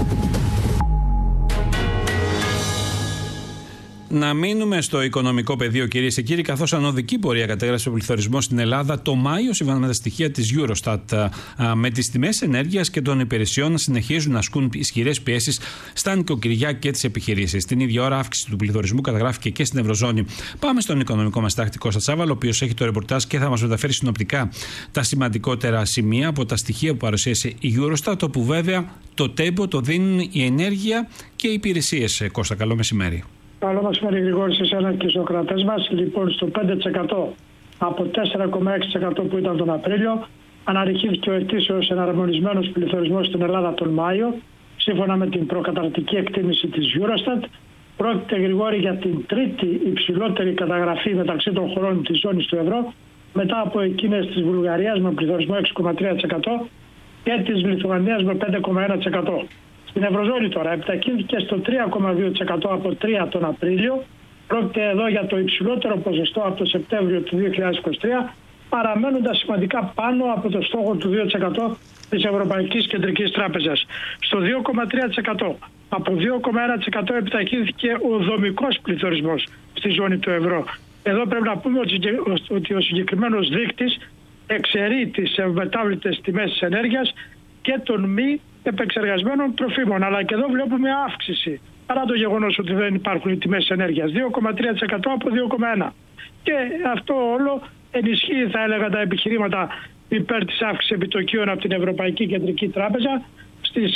Να μείνουμε στο οικονομικό πεδίο, κυρίες και κύριοι, καθώς ανωδική πορεία κατέγραψε ο πληθωρισμός στην Ελλάδα το Μάιο, σύμφωνα με τα στοιχεία της Eurostat, με τις τιμές ενέργειας και των υπηρεσιών να συνεχίζουν να ασκούν ισχυρές πιέσεις στα νοικοκυριά και τις επιχειρήσεις. Την ίδια ώρα, αύξηση του πληθωρισμού καταγράφηκε και στην Ευρωζώνη. Πάμε στον οικονομικό μας τάκτη Κώστα Τσάβαλο, ο οποίος έχει το ρεπορτάζ και θα μας μεταφέρει συνοπτικά τα σημαντικότερα σημεία από τα στοιχεία που παρουσίασε η Eurostat, όπου βέβαια το τέμπο το δίνουν η ενέργεια και οι υπηρεσίες. Κώστα, καλό μεσημέρι. Καλό μεσημέρι, Γρηγόρη, σε εσένα και στους κρατές μας. Λοιπόν, στο 5% από 4,6% που ήταν τον Απρίλιο, αναρριχήθηκε ο ετήσιος εναρμονισμένος πληθωρισμός στην Ελλάδα τον Μάιο, σύμφωνα με την προκαταρκτική εκτίμηση της Eurostat. Πρόκειται, Γρηγόρη, για την τρίτη υψηλότερη καταγραφή μεταξύ των χωρών της ζώνης του ευρώ, μετά από εκείνες της Βουλγαρίας με πληθωρισμό 6,3% και της Λιθουανίας με 5,1%. Στην Ευρωζώνη τώρα επιταχύνθηκε στο 3,2% από 3 τον Απρίλιο. Πρόκειται εδώ για το υψηλότερο ποσοστό από το Σεπτέμβριο του 2023, παραμένοντας σημαντικά πάνω από το στόχο του 2% της Ευρωπαϊκής Κεντρικής Τράπεζας. Στο 2,3%. Από 2,1% επιταχύνθηκε ο δομικός πληθωρισμός στη ζώνη του ευρώ. Εδώ πρέπει να πούμε ότι ο συγκεκριμένος δείκτης εξαιρεί τις ευμετάβλητες τιμές της ενέργειας και των μη επεξεργασμένων τροφίμων. Αλλά και εδώ βλέπουμε αύξηση, παρά το γεγονός ότι δεν υπάρχουν οι τιμές της ενέργειας. 2,3% από 2,1%. Και αυτό όλο ενισχύει, θα έλεγα, τα επιχειρήματα υπέρ της αύξησης επιτοκίων από την Ευρωπαϊκή Κεντρική Τράπεζα στις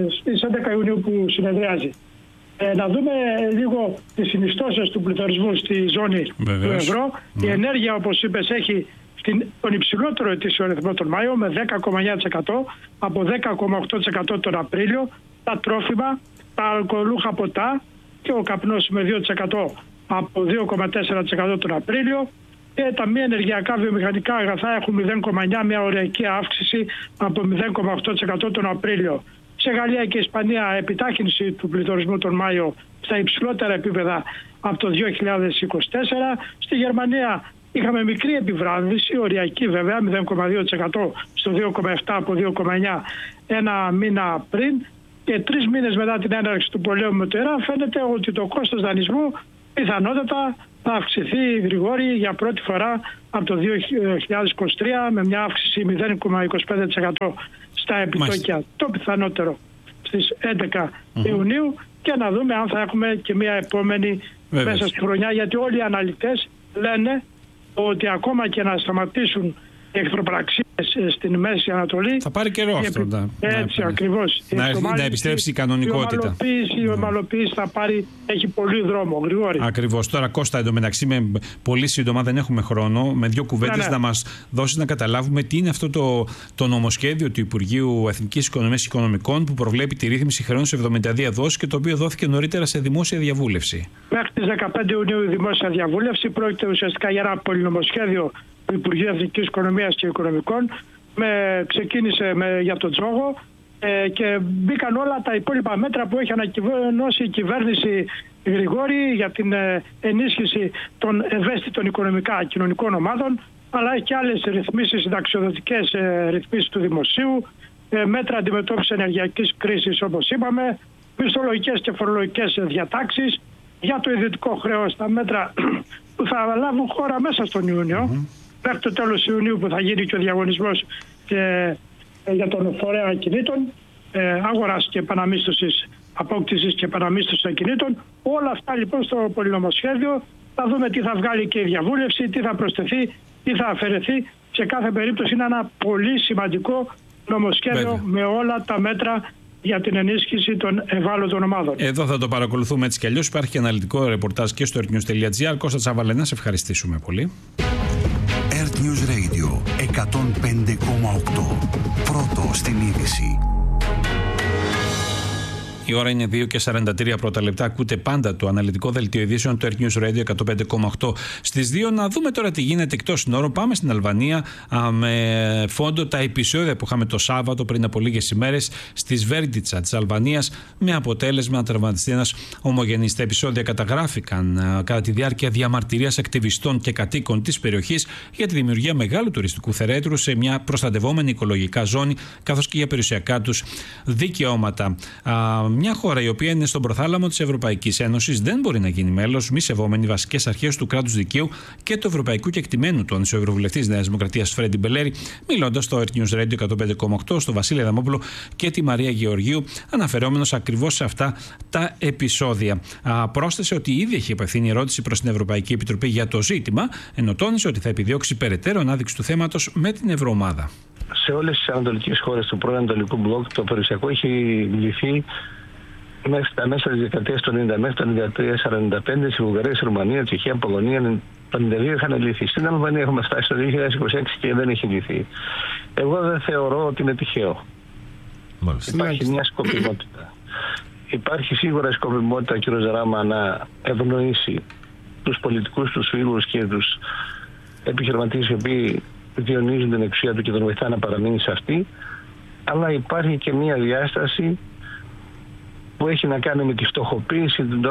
11 Ιουνίου που συνεδριάζει. Να δούμε λίγο τις συνιστώσεις του πληθωρισμού στη ζώνη του ευρώ. Η ενέργεια, όπως είπες, έχει τον υψηλότερο ετήσιο ρυθμό τον Μάιο με 10,9% από 10,8% τον Απρίλιο. Τα τρόφιμα, τα αλκοολούχα ποτά και ο καπνός με 2% από 2,4% τον Απρίλιο. Και τα μη ενεργειακά βιομηχανικά αγαθά έχουν 0,9, μια ωριακή αύξηση από 0,8% τον Απρίλιο. Σε Γαλλία και Ισπανία επιτάχυνση του πληθωρισμού τον Μάιο στα υψηλότερα επίπεδα από το 2024. Στη Γερμανία είχαμε μικρή επιβράδυνση, ωριακή βέβαια, 0,2% στο 2,7 από 2,9 ένα μήνα πριν. Και 3 μήνες μετά την έναρξη του πολέμου με το Ιράν φαίνεται ότι το κόστος δανεισμού πιθανότατα θα αυξηθεί, Γρηγόρη, για πρώτη φορά από το 2023 με μια αύξηση 0,25% στα επιτόκια. Το πιθανότερο στις 11 Ιουνίου και να δούμε αν θα έχουμε και μια επόμενη μέσα στη χρονιά, γιατί όλοι οι αναλυτές λένε ότι ακόμα και να σταματήσουν οι εχθροπραξίες στην Μέση Ανατολή. Θα πάρει καιρό αυτό. Έτσι ακριβώς. Να επιστρέψει η κανονικότητα. Η ομαλοποίηση θα πάρει, έχει πολύ δρόμο, Γρηγόρη. Ακριβώς. Τώρα, Κώστα, εντωμεταξύ, πολύ σύντομα, δεν έχουμε χρόνο, με 2 κουβέντες να μας δώσεις να καταλάβουμε τι είναι αυτό το νομοσχέδιο του Υπουργείου Εθνικής Οικονομίας και Οικονομικών που προβλέπει τη ρύθμιση χρεών σε 72 δόσεις και το οποίο δόθηκε νωρίτερα σε δημόσια διαβούλευση. Μέχρι τις 15 Ιουνίου η δημόσια διαβούλευση πρόκειται ουσιαστικά για ένα πολυνομοσχέδιο του Υπουργείου Εθνικής Οικονομίας και Οικονομικών. Ξεκίνησε για τον τζόγο και μπήκαν όλα τα υπόλοιπα μέτρα που έχει ανακοινώσει η κυβέρνηση, Γρηγόρη, για την ενίσχυση των ευαίσθητων οικονομικά κοινωνικών ομάδων, αλλά έχει και άλλες ρυθμίσεις, συνταξιοδοτικές ρυθμίσεις του δημοσίου, μέτρα αντιμετώπισης ενεργειακής κρίσης όπως είπαμε, μισθολογικές και φορολογικές διατάξεις για το ιδιωτικό χρέος, τα μέτρα που θα λάβουν χώρα μέσα στον Ιούνιο. Μέχρι το τέλος Ιουνίου που θα γίνει και ο διαγωνισμός για τον φορέα ακινήτων, αγοράς και επαναμίσθωσης, απόκτησης και επαναμίσθωσης ακινήτων. Όλα αυτά λοιπόν στο πολυνομοσχέδιο θα δούμε τι θα βγάλει και η διαβούλευση, τι θα προσθεθεί, τι θα αφαιρεθεί. Σε κάθε περίπτωση είναι ένα πολύ σημαντικό νομοσχέδιο με όλα τα μέτρα για την ενίσχυση των ευάλωτων ομάδων. Εδώ θα το παρακολουθούμε έτσι κι αλλιώς. Υπάρχει και αναλυτικό ρεπορτάζ και στο earthnews.gr. Κώστα Τσαβαλέ, να σε ευχαριστήσουμε πολύ. Earth News Radio 105,8. Πρώτο στην είδηση. Η ώρα είναι 2:43 πρώτα λεπτά. Ακούτε πάντα το αναλυτικό δελτίο ειδήσεων του Earth News Radio 105,8. Στις 2 να δούμε τώρα τι γίνεται εκτός συνόρων. Πάμε στην Αλβανία με φόντο τα επεισόδια που είχαμε το Σάββατο πριν από λίγες ημέρες στη Σβέρντιτσα της Αλβανίας, με αποτέλεσμα να τραυματιστεί ένας ομογενής. Τα επεισόδια καταγράφηκαν κατά τη διάρκεια διαμαρτυρίας ακτιβιστών και κατοίκων της περιοχής για τη δημιουργία μεγάλου τουριστικού θερέτρου σε μια προστατευόμενη οικολογικά ζώνη, καθώς και για περιουσιακά τους δικαιώματα. Μια χώρα η οποία είναι στον προθάλαμο της Ευρωπαϊκής Ένωσης δεν μπορεί να γίνει μέλος μη σεβόμενη βασικές αρχές του κράτους δικαίου και του ευρωπαϊκού κεκτημένου του, ο Ευρωβουλευτής Νέας Δημοκρατίας Φρέντι Μπελέρη, μιλώντας στο Earth News Radio 105,8 στο Βασίλη Αδαμόπουλο και τη Μαρία Γεωργίου, αναφερόμενος ακριβώς σε αυτά τα επεισόδια. Πρόσθεσε ότι ήδη έχει απευθύνει ερώτηση προς την Ευρωπαϊκή Επιτροπή για το ζήτημα, ενώ τόνισε ότι θα επιδιώξει περαιτέρω ανάδειξη του θέματος με την Ευρωομάδα. Σε όλες τις ανατολικές χώρες του πρώην Ανατολικού Μπλοκ το περιουσιακό έχει λυθεί μέχρι τα μέσα της δεκαετίας του 90, μέχρι το 1943-1945, στη Βουλγαρία, στη Ρουμανία, Τσεχία, Πολωνία, το 1992 είχαν λυθεί. Στην Αλβανία έχουμε φτάσει το 2026 και δεν έχει λυθεί. Εγώ δεν θεωρώ ότι είναι τυχαίο. Υπάρχει μια σκοπιμότητα. Υπάρχει σίγουρα σκοπιμότητα, κ. Ζαράμα, να ευνοήσει τους πολιτικούς, τους φίλους και τους επιχειρηματίες οι οποίοι διονύζουν την εξουσία του και τον βοηθά να παραμείνει σε αυτή. Αλλά υπάρχει και μια διάσταση που έχει να κάνει με τη φτωχοποίηση των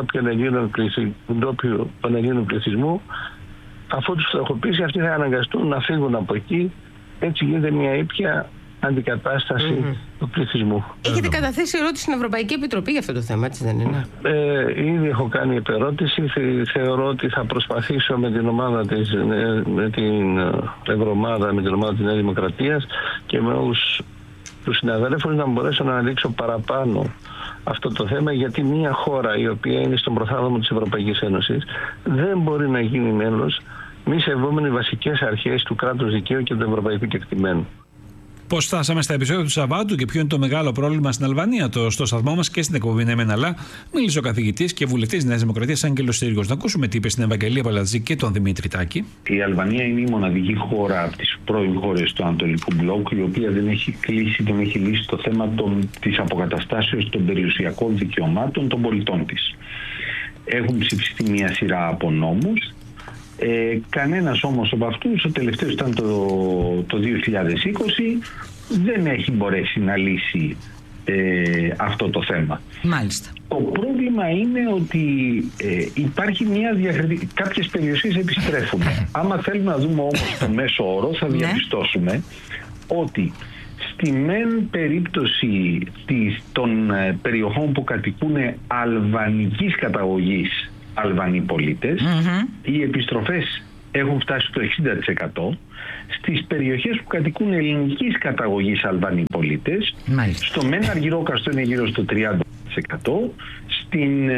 Ελλήνων πληθυσμού. Αφού τους φτωχοποιήσει, αυτοί θα αναγκαστούν να φύγουν από εκεί. Έτσι γίνεται μια ήπια αντικατάσταση του πληθυσμού. Έχετε καταθέσει ερώτηση στην Ευρωπαϊκή Επιτροπή για αυτό το θέμα, έτσι δεν είναι? Ήδη έχω κάνει επερώτηση. Θεωρώ ότι θα προσπαθήσω με την ομάδα με την Ευρωομάδα, με την ομάδα της Νέας Δημοκρατίας και με όλους τους συναδέλφους να μπορέσω να αναδείξω παραπάνω αυτό το θέμα, γιατί μια χώρα η οποία είναι στον προθάλαμο της Ευρωπαϊκής Ένωσης δεν μπορεί να γίνει μέλος μη σεβόμενοι βασικές αρχές του κράτους δικαίου και του ευρωπαϊκού κεκτημένου. Πώς φτάσαμε στα επεισόδια του Σαββάτου και ποιο είναι το μεγάλο πρόβλημα στην Αλβανία? Στο σταθμό μας και στην εκπομπή Ναι Μεν Αλλά μίλησε ο καθηγητής και βουλευτής της Νέας Δημοκρατίας Άγγελος Στήριγος. Να ακούσουμε τι είπε στην Ευαγγελία Παλατζή και τον Δημήτρη Τάκη. Η Αλβανία είναι η μοναδική χώρα από τις πρώην χώρες του Ανατολικού Μπλοκ, η οποία δεν έχει λύσει το θέμα της αποκαταστάσεως των περιουσιακών δικαιωμάτων των πολιτών της. Έχουν ψηφιστεί μια σειρά από νόμους. Κανένας όμως από αυτούς, ο τελευταίος ήταν το 2020, δεν έχει μπορέσει να λύσει αυτό το θέμα. Μάλιστα. Το πρόβλημα είναι ότι υπάρχει μια κάποιες περιοχές επιστρέφουν. Άμα θέλουμε να δούμε όμως το μέσο όρο, θα διαπιστώσουμε ότι στη μεν περίπτωση των περιοχών που κατοικούν αλβανικής καταγωγής Αλβανοί πολίτες, οι επιστροφές έχουν φτάσει στο 60%. Στις περιοχές που κατοικούν ελληνικής καταγωγής Αλβανοί πολίτες, στο Μεν Αργυρόκαστρο είναι γύρω στο 30%, στην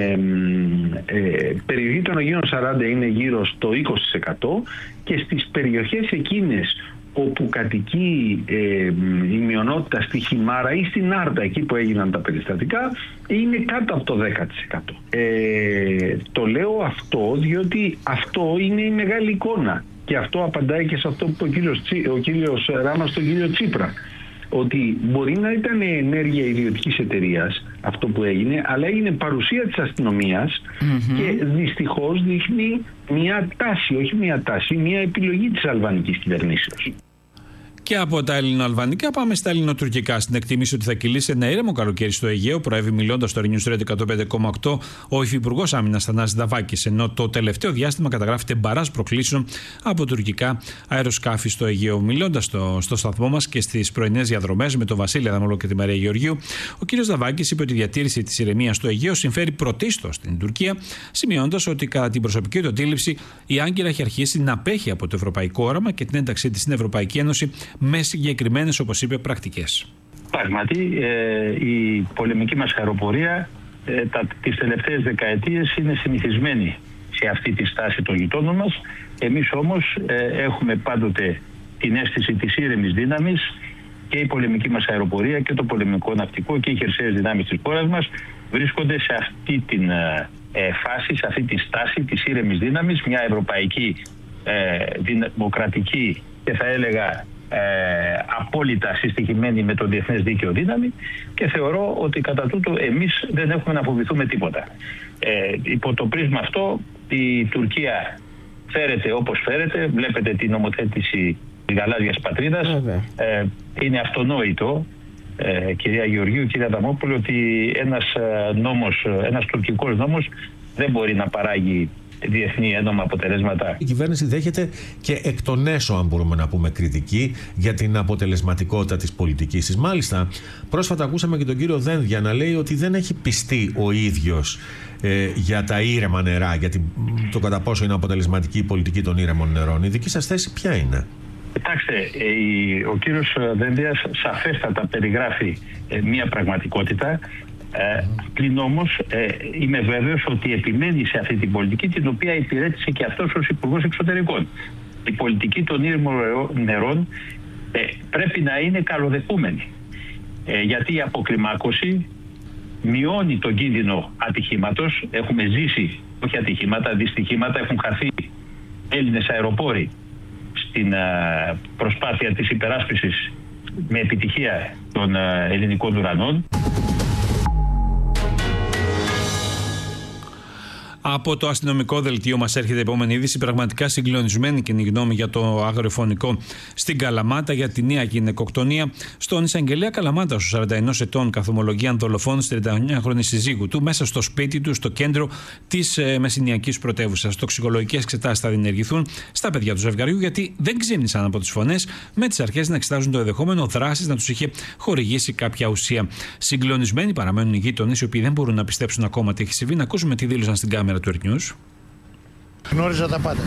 περιοχή των Αγίων 40 είναι γύρω στο 20% και στις περιοχές εκείνες όπου κατοικεί η μειονότητα στη Χιμάρα ή στην Άρτα, εκεί που έγιναν τα περιστατικά, είναι κάτω από το 10%. Το λέω αυτό διότι αυτό είναι η μεγάλη εικόνα και αυτό απαντάει και σε αυτό που είπε ο κύριος Ράμας στον κύριο Τσίπρα, ότι μπορεί να ήταν ενέργεια ιδιωτικής εταιρείας αυτό που έγινε, αλλά έγινε παρουσία της αστυνομίας και δυστυχώς δείχνει μια τάση, όχι μια τάση, μια επιλογή της αλβανικής κυβερνήσεως. Και από τα ελληνοαλβανικά πάμε στα ελληνοτουρκικά. Στην εκτίμηση ότι θα κυλήσει ένα ήρεμο καλοκαίρι στο Αιγαίο, προέβη μιλώντας στο News Radio 105,8 ο Υφυπουργός Άμυνας Θανάσης Νταβάκης. Ενώ το τελευταίο διάστημα καταγράφεται μπαράζ προκλήσεων από τουρκικά αεροσκάφη στο Αιγαίο. Μιλώντας στο σταθμό μας και στις πρωινές διαδρομές με τον Βασίλη Αδαμολό και τη Μαρία Γεωργίου, ο κ. Νταβάκης είπε ότι η διατήρηση της ηρεμίας στο Αιγαίο συμφέρει πρωτίστως στην Τουρκία, σημειώνοντας ότι κατά την προσωπική του αντίληψη η Άγκυρα έχει αρχίσει να απέχει από το ευρωπαϊκό όραμα και την ένταξή της στην Ευρωπαϊκή Ένωση με συγκεκριμένες, όπως είπε, πρακτικές. Πράγματι, η πολεμική μας αεροπορία τις τελευταίες δεκαετίες είναι συνηθισμένη σε αυτή τη στάση των γειτόνων μας. Εμείς όμως έχουμε πάντοτε την αίσθηση της ήρεμης δύναμης και η πολεμική μας αεροπορία και το πολεμικό ναυτικό και οι χερσαίες δυνάμεις της χώρας μας βρίσκονται σε αυτή την φάση, σε αυτή τη στάση της ήρεμης δύναμης, μια ευρωπαϊκή δημοκρατική και θα έλεγα απόλυτα συστοιχημένη με το διεθνές δίκαιο δύναμη, και θεωρώ ότι κατά τούτο εμείς δεν έχουμε να φοβηθούμε τίποτα. Υπό το πρίσμα αυτό η Τουρκία φέρεται όπως φέρεται. Βλέπετε την νομοθέτηση της γαλάζιας πατρίδας. Είναι αυτονόητο, κυρία Γεωργίου, κυρία Αδαμόπουλο, ότι ένας τουρκικός νόμος δεν μπορεί να παράγει διεθνή έντομα αποτελέσματα. Η κυβέρνηση δέχεται και εκ των έσω, αν μπορούμε να πούμε, κριτική για την αποτελεσματικότητα της πολιτικής της. Μάλιστα, πρόσφατα ακούσαμε και τον κύριο Δένδια να λέει ότι δεν έχει πιστεί ο ίδιος για τα ήρεμα νερά, για το κατά πόσο είναι αποτελεσματική η πολιτική των ήρεμων νερών. Η δική σας θέση ποια είναι? Κοιτάξτε, ο κύριος Δένδιας σαφέστατα περιγράφει μια πραγματικότητα. Πλην όμως είμαι βέβαιος ότι επιμένει σε αυτή την πολιτική, την οποία υπηρέτησε και αυτός ως Υπουργός Εξωτερικών. Η πολιτική των ήρεμων νερών πρέπει να είναι καλοδεχούμενη, γιατί η αποκλιμάκωση μειώνει τον κίνδυνο ατυχήματος. Έχουμε ζήσει, όχι ατυχήματα, δυστυχήματα. Έχουν χαθεί Έλληνες αεροπόροι στην προσπάθεια της υπεράσπισης με επιτυχία των ελληνικών ουρανών. Από το αστυνομικό δελτίο μας έρχεται η επόμενη είδηση. Πραγματικά συγκλονισμένη κοινή γνώμη για το αγριοφωνικό στην Καλαμάτα, για τη νέα γυναικοκτονία στον εισαγγελέα Καλαμάτα, στους 41 ετών, καθομολογία δολοφόνου στη 39χρονη συζύγου του, μέσα στο σπίτι του, στο κέντρο της μεσηνιακής πρωτεύουσας. Τοξικολογικές εξετάσεις θα διενεργηθούν στα παιδιά του ζευγαριού, γιατί δεν ξύπνησαν από τις φωνές, με τις αρχές να εξετάζουν το ενδεχόμενο δράσης να τους είχε χορηγήσει κάποια ουσία. Συγκλονισμένοι παραμένουν οι γείτονες, οι οποίοι δεν μπορούν να πιστέψουν ακόμα τι έχει συμβεί. Να ακούσουμε τι δήλωσαν στην κάμερα του Earth. Γνώριζα τα πάντα.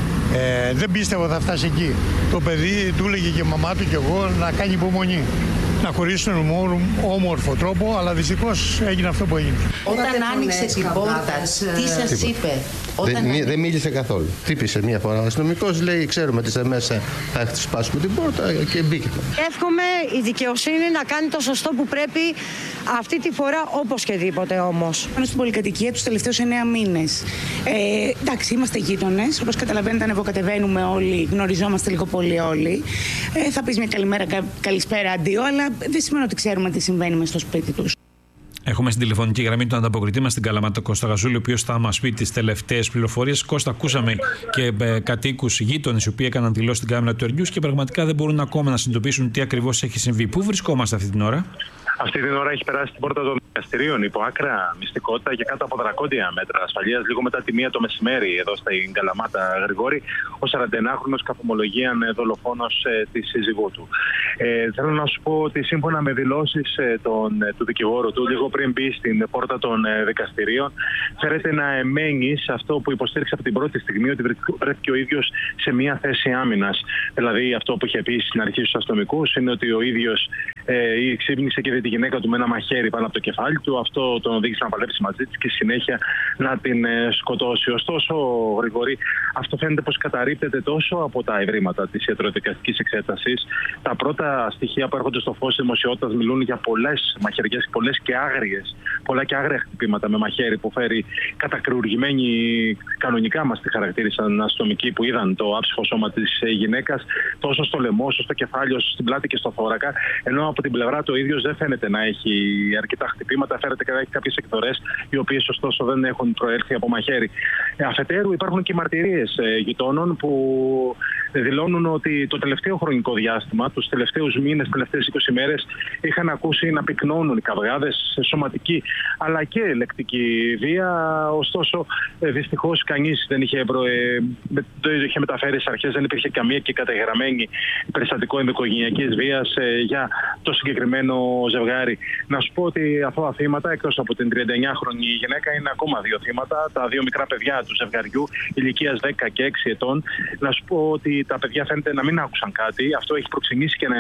Δεν πίστευα θα φτάσει εκεί. Το παιδί του έλεγε και η μαμά του και εγώ να κάνει υπομονή. να χωρίσουν με όμορφο τρόπο, αλλά δυστυχώς έγινε αυτό που έγινε. Όταν άνοιξε την πόρτα, τι σας είπε? Δεν μίλησε καθόλου. Χτύπησε μία φορά ο αστυνομικός, λέει: ξέρουμε ότι είστε μέσα, θα σπάσουμε την πόρτα, και μπήκε. Εύχομαι η δικαιοσύνη να κάνει το σωστό που πρέπει αυτή τη φορά, οπωσδήποτε όμως. Πάνω στην πολυκατοικία τους τελευταίους 9 μήνες. Εντάξει, είμαστε γείτονες. Όπως καταλαβαίνετε, ανεβοκατεβαίνουμε όλοι, γνωριζόμαστε λίγο πολύ όλοι. Θα πεις μια καλημέρα, καλησπέρα, αντίο, αλλά δεν σημαίνει ότι ξέρουμε τι συμβαίνει μες στο σπίτι τους. Έχουμε στην τηλεφωνική γραμμή τον ανταποκριτή μας στην Καλαμάτα, Κώστα Γαζούλη, ο οποίος θα μας πει τις τελευταίες πληροφορίες. Κώστα, ακούσαμε και κατοίκους, γείτονες, οι οποίοι έκαναν δηλώσεις στην κάμερα του Ερνιούς και πραγματικά δεν μπορούν ακόμα να συνειδητοποιήσουν τι ακριβώς έχει συμβεί. Πού βρισκόμαστε αυτή την ώρα? Αυτή την ώρα έχει περάσει την πόρτα των δικαστηρίων υπό άκρα μυστικότητα και κάτω από δρακόντια μέτρα ασφαλείας, λίγο μετά τη 1 το μεσημέρι, εδώ στην Καλαμάτα, Γρηγόρη, ο 41χρονος καθομολογίαν δολοφόνος της σύζυγού του. Θέλω να σου πω ότι σύμφωνα με δηλώσεις του δικηγόρου του, λίγο πριν μπει στην πόρτα των δικαστηρίων, φέρεται να εμένει σε αυτό που υποστήριξε από την πρώτη στιγμή, ότι βρέθηκε ο ίδιος σε μια θέση άμυνας. Δηλαδή, αυτό που είχε πει στην αρχή στους αστυνομικούς είναι ότι ο ίδιος ξύπνησε και τη γυναίκα του με ένα μαχαίρι πάνω από το κεφάλι του. Αυτό τον οδήγησε να παλέψει μαζί της και συνέχεια να την σκοτώσει. Ωστόσο, Γρηγόρη, αυτό φαίνεται πως καταρρίπτεται τόσο από τα ευρήματα της ιατροδικαστικής εξέτασης. Τα πρώτα στοιχεία που έρχονται στο φως της δημοσιότητας μιλούν για πολλές μαχαιριές, πολλά και άγρια χτυπήματα με μαχαίρι που φέρει κατακρουργημένοι, κανονικά μας τη χαρακτήρισαν αστυνομικοί που είδαν το άψυχο σώμα της γυναίκας, τόσο στο λαιμό, όσο στο κεφάλι, όσο στην πλάτη και στο θώρακα. Ενώ από την πλευρά του ο ίδιος δεν φαίνεται να έχει αρκετά χτυπήματα, φαίνεται να έχει κάποιες εκδορές, οι οποίες ωστόσο δεν έχουν προέλθει από μαχαίρι. Αφετέρου, υπάρχουν και μαρτυρίες γειτόνων που δηλώνουν ότι το τελευταίο χρονικό διάστημα, τους τελευταίους μήνες, τις τελευταίες 20 μέρες, είχαν ακούσει να πυκνώνουν οι καυγάδες σε σωματική αλλά και λεκτική βία. Ωστόσο, δυστυχώς κανείς δεν είχε μεταφέρει στις αρχές, δεν υπήρχε καμία και καταγεγραμμένη περιστατικό ενδοοικογενειακής βίας για το συγκεκριμένο ζευγάρι. Να σου πω ότι αυτά τα θύματα, εκτός από την 39χρονη γυναίκα, είναι ακόμα 2 θύματα, τα 2 μικρά παιδιά του ζευγαριού, ηλικίας 10 και 6 ετών. Να σου πω ότι τα παιδιά φαίνεται να μην άκουσαν κάτι. Αυτό έχει προξενήσει και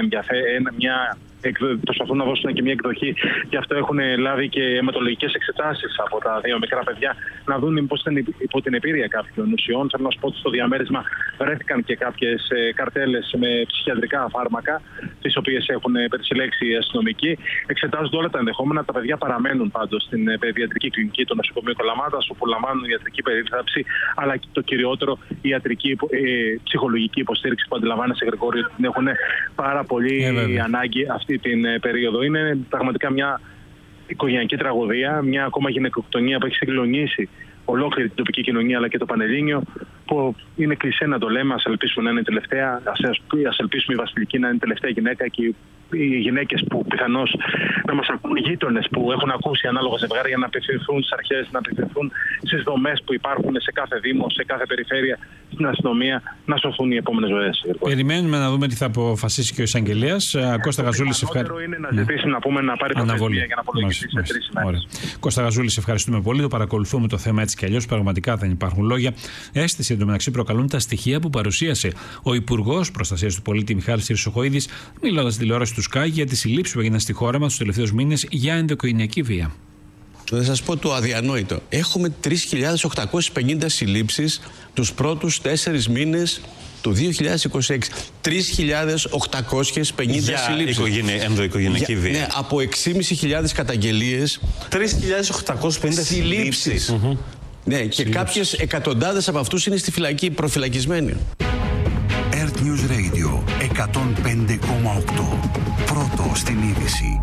προσπαθούν να δώσουν και μια εκδοχή. Γι' αυτό έχουν λάβει και αιματολογικές εξετάσεις από τα 2 μικρά παιδιά, να δουν μήπως ήταν υπό την επίρρεια κάποιων ουσιών. Θέλω να σου πω ότι στο διαμέρισμα βρέθηκαν και κάποιες καρτέλες με ψυχιατρικά φάρμακα, τις οποίες έχουν περισυλλέξει οι αστυνομικοί. Εξετάζονται όλα τα ενδεχόμενα. Τα παιδιά παραμένουν πάντως στην παιδιατρική κλινική του νοσοκομείου Καλαμάτας, όπου λαμβάνουν ιατρική περίθαλψη, αλλά και το κυριότερο, η ιατρική ψυχολογική υποστήριξη που αντιλαμβάνεσαι, Γρηγόρη, ότι την έχουν πάρα πολύ ανάγκη αυτή την περίοδο. Είναι πραγματικά μια οικογενειακή τραγωδία, μια ακόμα γυναικοκτονία που έχει συγκλονίσει ολόκληρη την τοπική κοινωνία αλλά και το Πανελλήνιο, που είναι κλισέ να το λέμε. Ας ελπίσουμε να είναι τελευταία, ας ελπίσουμε η Βασιλική να είναι τελευταία γυναίκα και οι γυναίκες που πιθανώς να μας ακούν, οι γείτονες που έχουν ακούσει ανάλογα ζευγάρια, να απευθυνθούν στις αρχές, να απευθυνθούν στις δομές που υπάρχουν σε κάθε δήμο, σε κάθε περιφέρεια, στην αστυνομία, να σωθούν οι επόμενες ζωές. Περιμένουμε να δούμε τι θα αποφασίσει και ο εισαγγελέας. Κώστα Γαζούλη, σε ευχαριστούμε. Είναι να ζητήσει να πάρει προθεσμία για να απολογηθεί σε 3 ημέρες. Κώστα Γαζούλη, σε ευχαριστούμε πολύ. Το παρακολουθούμε το θέμα έτσι κι αλλιώς. Πραγματικά δεν υπάρχουν λόγια. Αίσθηση εντωμεταξύ προκαλούν τα στοιχεία που παρουσίασε ο Υπουργός Προστασίας του Πολίτη Μιχάλης Χρυσοχοΐδης, μιλώντας στη τηλεόραση του ΣΚΑΙ για τις συλλήψεις που έγιναν στη χώρα μας τους τελευταίους μήνες για ενδοοικογενειακή βία. Θα σας πω το αδιανόητο. Έχουμε 3.850 συλλήψεις τους πρώτους 4 μήνες του 2026. 3.850 συλλήψεις. Ενδοοικογενειακή βία. Ναι, από 6.500 καταγγελίες. 3.850 συλλήψεις. Ναι, και κάποιες εκατοντάδες από αυτούς είναι στη φυλακή, προφυλακισμένοι. Earth News Radio 105,8. Πρώτο στην είδηση.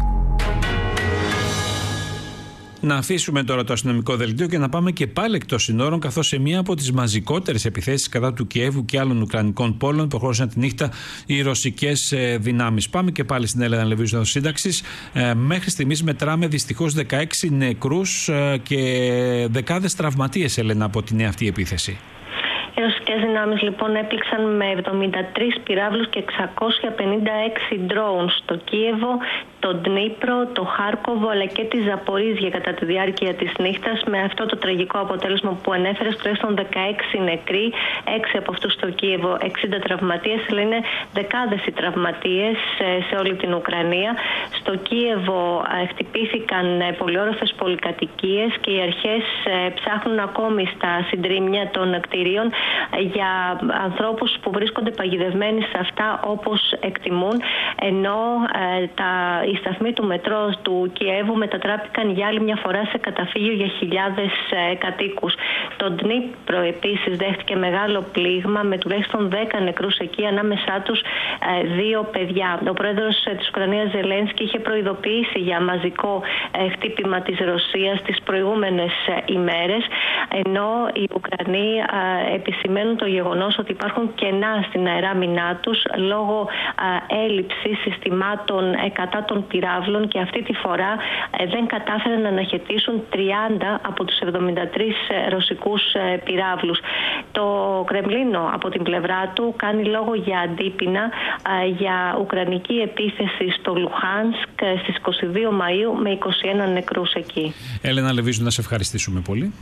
Να αφήσουμε τώρα το αστυνομικό δελτίο και να πάμε και πάλι εκτός συνόρων, καθώς σε μία από τις μαζικότερες επιθέσεις κατά του Κιέβου και άλλων ουκρανικών πόλεων προχώρησαν τη νύχτα οι ρωσικές δυνάμεις. Πάμε και πάλι στην Έλενα Λεβίου Σύνταξης. Μέχρι στιγμής μετράμε δυστυχώς 16 νεκρούς και δεκάδες τραυματίες, Έλενα, από την νέα αυτή επίθεση. Οι ρωσικές δυνάμεις λοιπόν έπληξαν με 73 πυράβλους και 656 drones στο Κίεβο, τον Ντνίπρο, το Χάρκοβο αλλά και τη Ζαπορίζια κατά τη διάρκεια της νύχτας, με αυτό το τραγικό αποτέλεσμα που ανέφερες, τουλάχιστον 16 νεκροί, 6 από αυτούς στο Κίεβο, 60 τραυματίες, αλλά είναι δεκάδες οι τραυματίες σε όλη την Ουκρανία. Στο Κίεβο χτυπήθηκαν πολυόροφες πολυκατοικίες και οι αρχές ψάχνουν ακόμη στα συντρίμμια των κτηρίων για ανθρώπους που βρίσκονται παγιδευμένοι σε αυτά όπως εκτιμούν, ενώ οι σταθμοί του μετρό του Κιέβου μετατράπηκαν για άλλη μια φορά σε καταφύγιο για χιλιάδες κατοίκους. Το Ντνίπρο επίσης δέχτηκε μεγάλο πλήγμα με τουλάχιστον 10 νεκρούς εκεί, ανάμεσά τους 2 παιδιά. Ο πρόεδρος της Ουκρανίας Ζελένσκι είχε προειδοποιήσει για μαζικό χτύπημα της Ρωσίας τις προηγούμενες ημέρες, ενώ οι Ουκρανοί επισημαίνουν το γεγονός ότι υπάρχουν κενά στην αεράμινά τους λόγω έλλειψης συστημάτων κατά των πυράβλων, και αυτή τη φορά δεν κατάφεραν να αναχαιτήσουν 30 από τους 73 ρωσικούς πυράβλους. Το Κρεμλίνο από την πλευρά του κάνει λόγο για αντίπεινα για ουκρανική επίθεση στο Λουχάνσκ στις 22 Μαΐου με 21 νεκρούς εκεί. Έλενα Λεβίζου, να σε ευχαριστήσουμε πολύ.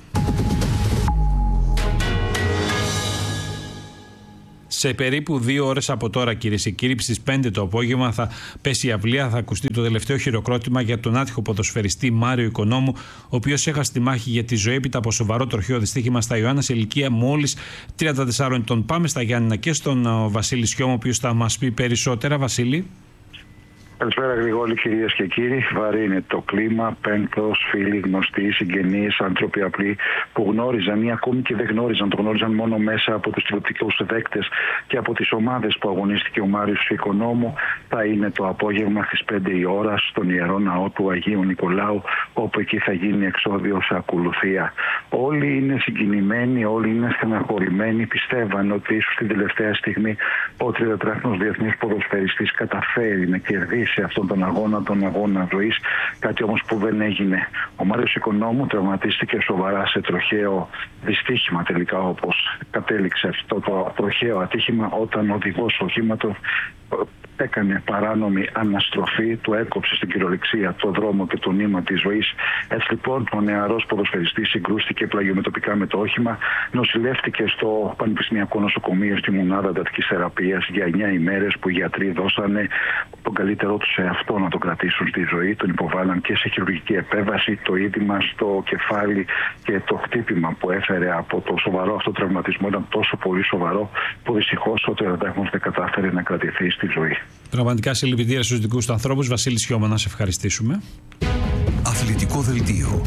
Σε περίπου 2 ώρες από τώρα, κυρίες και κύριοι, στις 5 το απόγευμα θα πέσει η αυλία, θα ακουστεί το τελευταίο χειροκρότημα για τον άτυχο ποδοσφαιριστή Μάριο Οικονόμου, ο οποίος έχασε τη μάχη για τη ζωή έπειτα από σοβαρό τροχαίο δυστύχημα στα Ιωάννα σε ηλικία μόλις 34 ετών. Πάμε στα Γιάννηνα και στον Βασίλη Σιώμο, ο οποίος θα μας πει περισσότερα. Βασίλη. Καλησπέρα, Γρηγόρη, κυρίες και κύριοι. Βαρύ είναι το κλίμα. Πένθος, φίλοι, γνωστοί, συγγενείς, άνθρωποι απλοί που γνώριζαν ή ακόμη και δεν γνώριζαν. Το γνώριζαν μόνο μέσα από τους τηλεοπτικούς δέκτες και από τις ομάδες που αγωνίστηκε ο Μάριος Οικονόμου. Θα είναι το απόγευμα στις 5 η ώρα στον Ιερό Ναό του Αγίου Νικολάου, όπου εκεί θα γίνει εξώδιος ακολουθία. Όλοι είναι συγκινημένοι, όλοι είναι στεναχωρημένοι. Πιστεύαν ότι ίσως την τελευταία στιγμή ο 33χρονος διεθνής ποδοσφαιριστής καταφέρει να κερδίσει σε αυτόν τον αγώνα ζωής, κάτι όμως που δεν έγινε. Ο Μάριος Οικονόμου τραυματίστηκε σοβαρά σε τροχαίο δυστύχημα τελικά, όπως κατέληξε αυτό το τροχαίο ατύχημα, όταν ο οδηγός οχήματος έκανε παράνομη αναστροφή, του έκοψε στην κυριολεξία το δρόμο και το νήμα της ζωής. Έτσι λοιπόν ο νεαρός ποδοσφαιριστής συγκρούστηκε πλαγιομετωπικά με το όχημα, νοσηλεύτηκε στο Πανεπιστημιακό Νοσοκομείο στη μονάδα εντατικής θεραπείας για 9 ημέρες, που οι γιατροί δώσανε τον καλύτερό τους σε αυτό να τον κρατήσουν στη ζωή. Τον υποβάλλαν και σε χειρουργική επέμβαση, το είδημα στο κεφάλι και το χτύπημα που έφερε από το σοβαρό αυτό τραυματισμό ήταν τόσο πολύ σοβαρό που δυστυχώς ο 30χρονος δεν κατάφερε να κρατηθεί στη ζωή. Πραγματικά συλληπιτήρια στους δικούς του ανθρώπους. Βασίλη Σιώμα, να σε ευχαριστήσουμε. Αθλητικό δελτίο.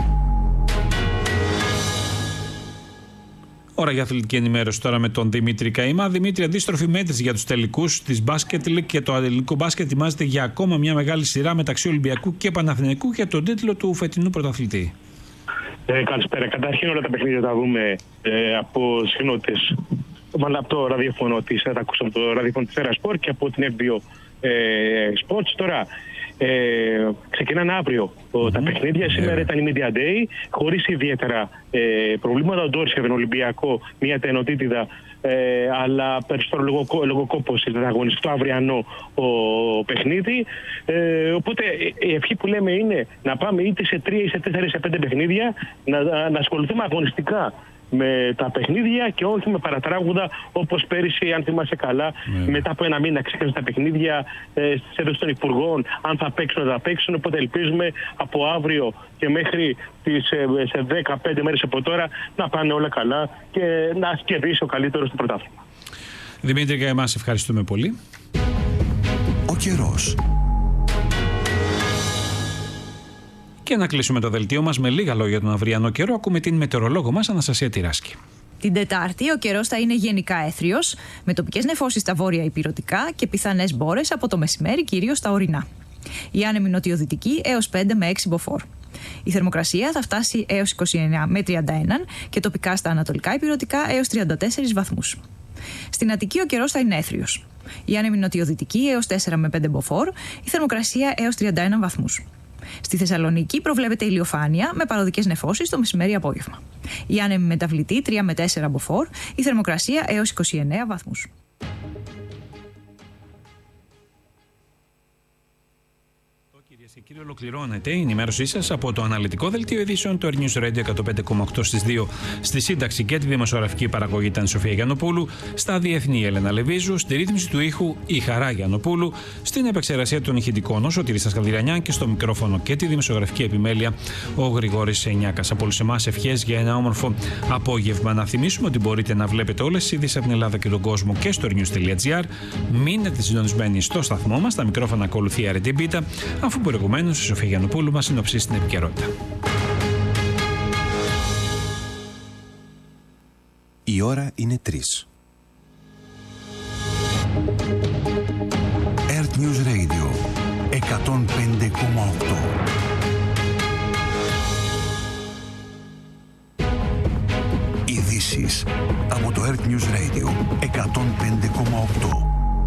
Ώρα για αθλητική ενημέρωση τώρα με τον Δημήτρη Καημά. Δημήτρη, αντίστροφη μέτρηση για τους τελικούς της Μπάσκετ League, και το ελληνικό μπάσκετ ετοιμάζεται για ακόμα μια μεγάλη σειρά μεταξύ Ολυμπιακού και Παναθηναϊκού για τον τίτλο του φετινού πρωταθλητή. Καλησπέρα. Καταρχήν όλα τα παιχνίδια τα δούμε από συχνότητες. Μάλλον από το ραδιοφωνό της, θα τα ακούσαμε από το ραδιοφωνό της Ερασπορ και από την FBO Sports. Τώρα ξεκινάνε αύριο τα παιχνίδια. Σήμερα ήταν η Media Day, χωρίς ιδιαίτερα προβλήματα. Ο Ντόρση για τον Ολυμπιακό, μια τενοτήτιδα, αλλά περισσότερο λόγω κόπωση ήταν αγωνιστικό αυριανό ο παιχνίδι. Οπότε η ευχή που λέμε είναι να πάμε είτε σε 3 ή σε 4 ή σε 5 παιχνίδια, να ασχοληθούμε αγωνιστικά με τα παιχνίδια και όχι με παρατράγουδα όπως πέρυσι, αν θυμάσαι καλά, μετά από ένα μήνα ξεκίνησαν τα παιχνίδια στις έδωσες των υπουργών, αν θα παίξουν, θα παίξουν. Οπότε ελπίζουμε από αύριο και μέχρι σε 15 μέρες από τώρα να πάνε όλα καλά και να κερδίσει ο καλύτερος στο πρωτάθλημα. Δημήτρη Καημά, σε ευχαριστούμε πολύ. Ο καιρός. Και να κλείσουμε το δελτίο μας με λίγα λόγια τον αυριανό καιρό. Ακούμε την μετεωρολόγο μας, Αναστασία Τυράσκη. Την Τετάρτη ο καιρός θα είναι γενικά έθριος, με τοπικές νεφώσεις στα βόρεια ηπειρωτικά και πιθανές μπόρες από το μεσημέρι κυρίως στα ορεινά. Η άνεμη νοτιοδυτική έως 5 με 6 μποφόρ. Η θερμοκρασία θα φτάσει έως 29 με 31 και τοπικά στα ανατολικά ηπειρωτικά έως 34 βαθμούς. Στην Αττική ο καιρός θα είναι έθριος. Η άνεμη νοτιοδυτική έως 4 με 5 μποφόρ, η θερμοκρασία έως 31 βαθμούς. Στη Θεσσαλονίκη προβλέπεται ηλιοφάνεια με παροδικές νεφώσεις το μεσημέρι-απόγευμα. Η άνεμη μεταβλητή 3 με 4 μποφόρ, η θερμοκρασία έως 29 βαθμούς. Κύριε, ολοκληρώνεται η ενημέρωσή σας από το αναλυτικό δελτίο ειδήσεων του News Radio 105,8 στις 2. Στη σύνταξη και τη δημοσιογραφική παραγωγή ήταν η Σοφία Γιαννοπούλου, στα διεθνή η Έλενα Λεβίζου, στη ρύθμιση του ήχου η Χαρά Γιαννοπούλου, στην επεξεργασία των ηχητικών ο Σωτήρης Σκαλδιρανιάν και στο μικρόφωνο και τη δημοσιογραφική επιμέλεια ο Γρηγόρης Σενιάκας. Από όλους εμάς ευχές για ένα όμορφο απόγευμα. Να θυμίσουμε ότι μπορείτε να βλέπετε όλες τις ειδήσεις από την Ελλάδα και τον κόσμο και στο news.gr. Μείνετε συντονισμένοι στο σταθμό μας, τα μικρόφωνα ακολουθεί η Αρετή Μπίτα, αφού προηγουμένως η Σοφία Γιαννοπούλου μας συνοψίσει την επικαιρότητα. Η ώρα είναι 3. Earth News Radio 105,8. Ειδήσεις από το Earth News Radio 105,8.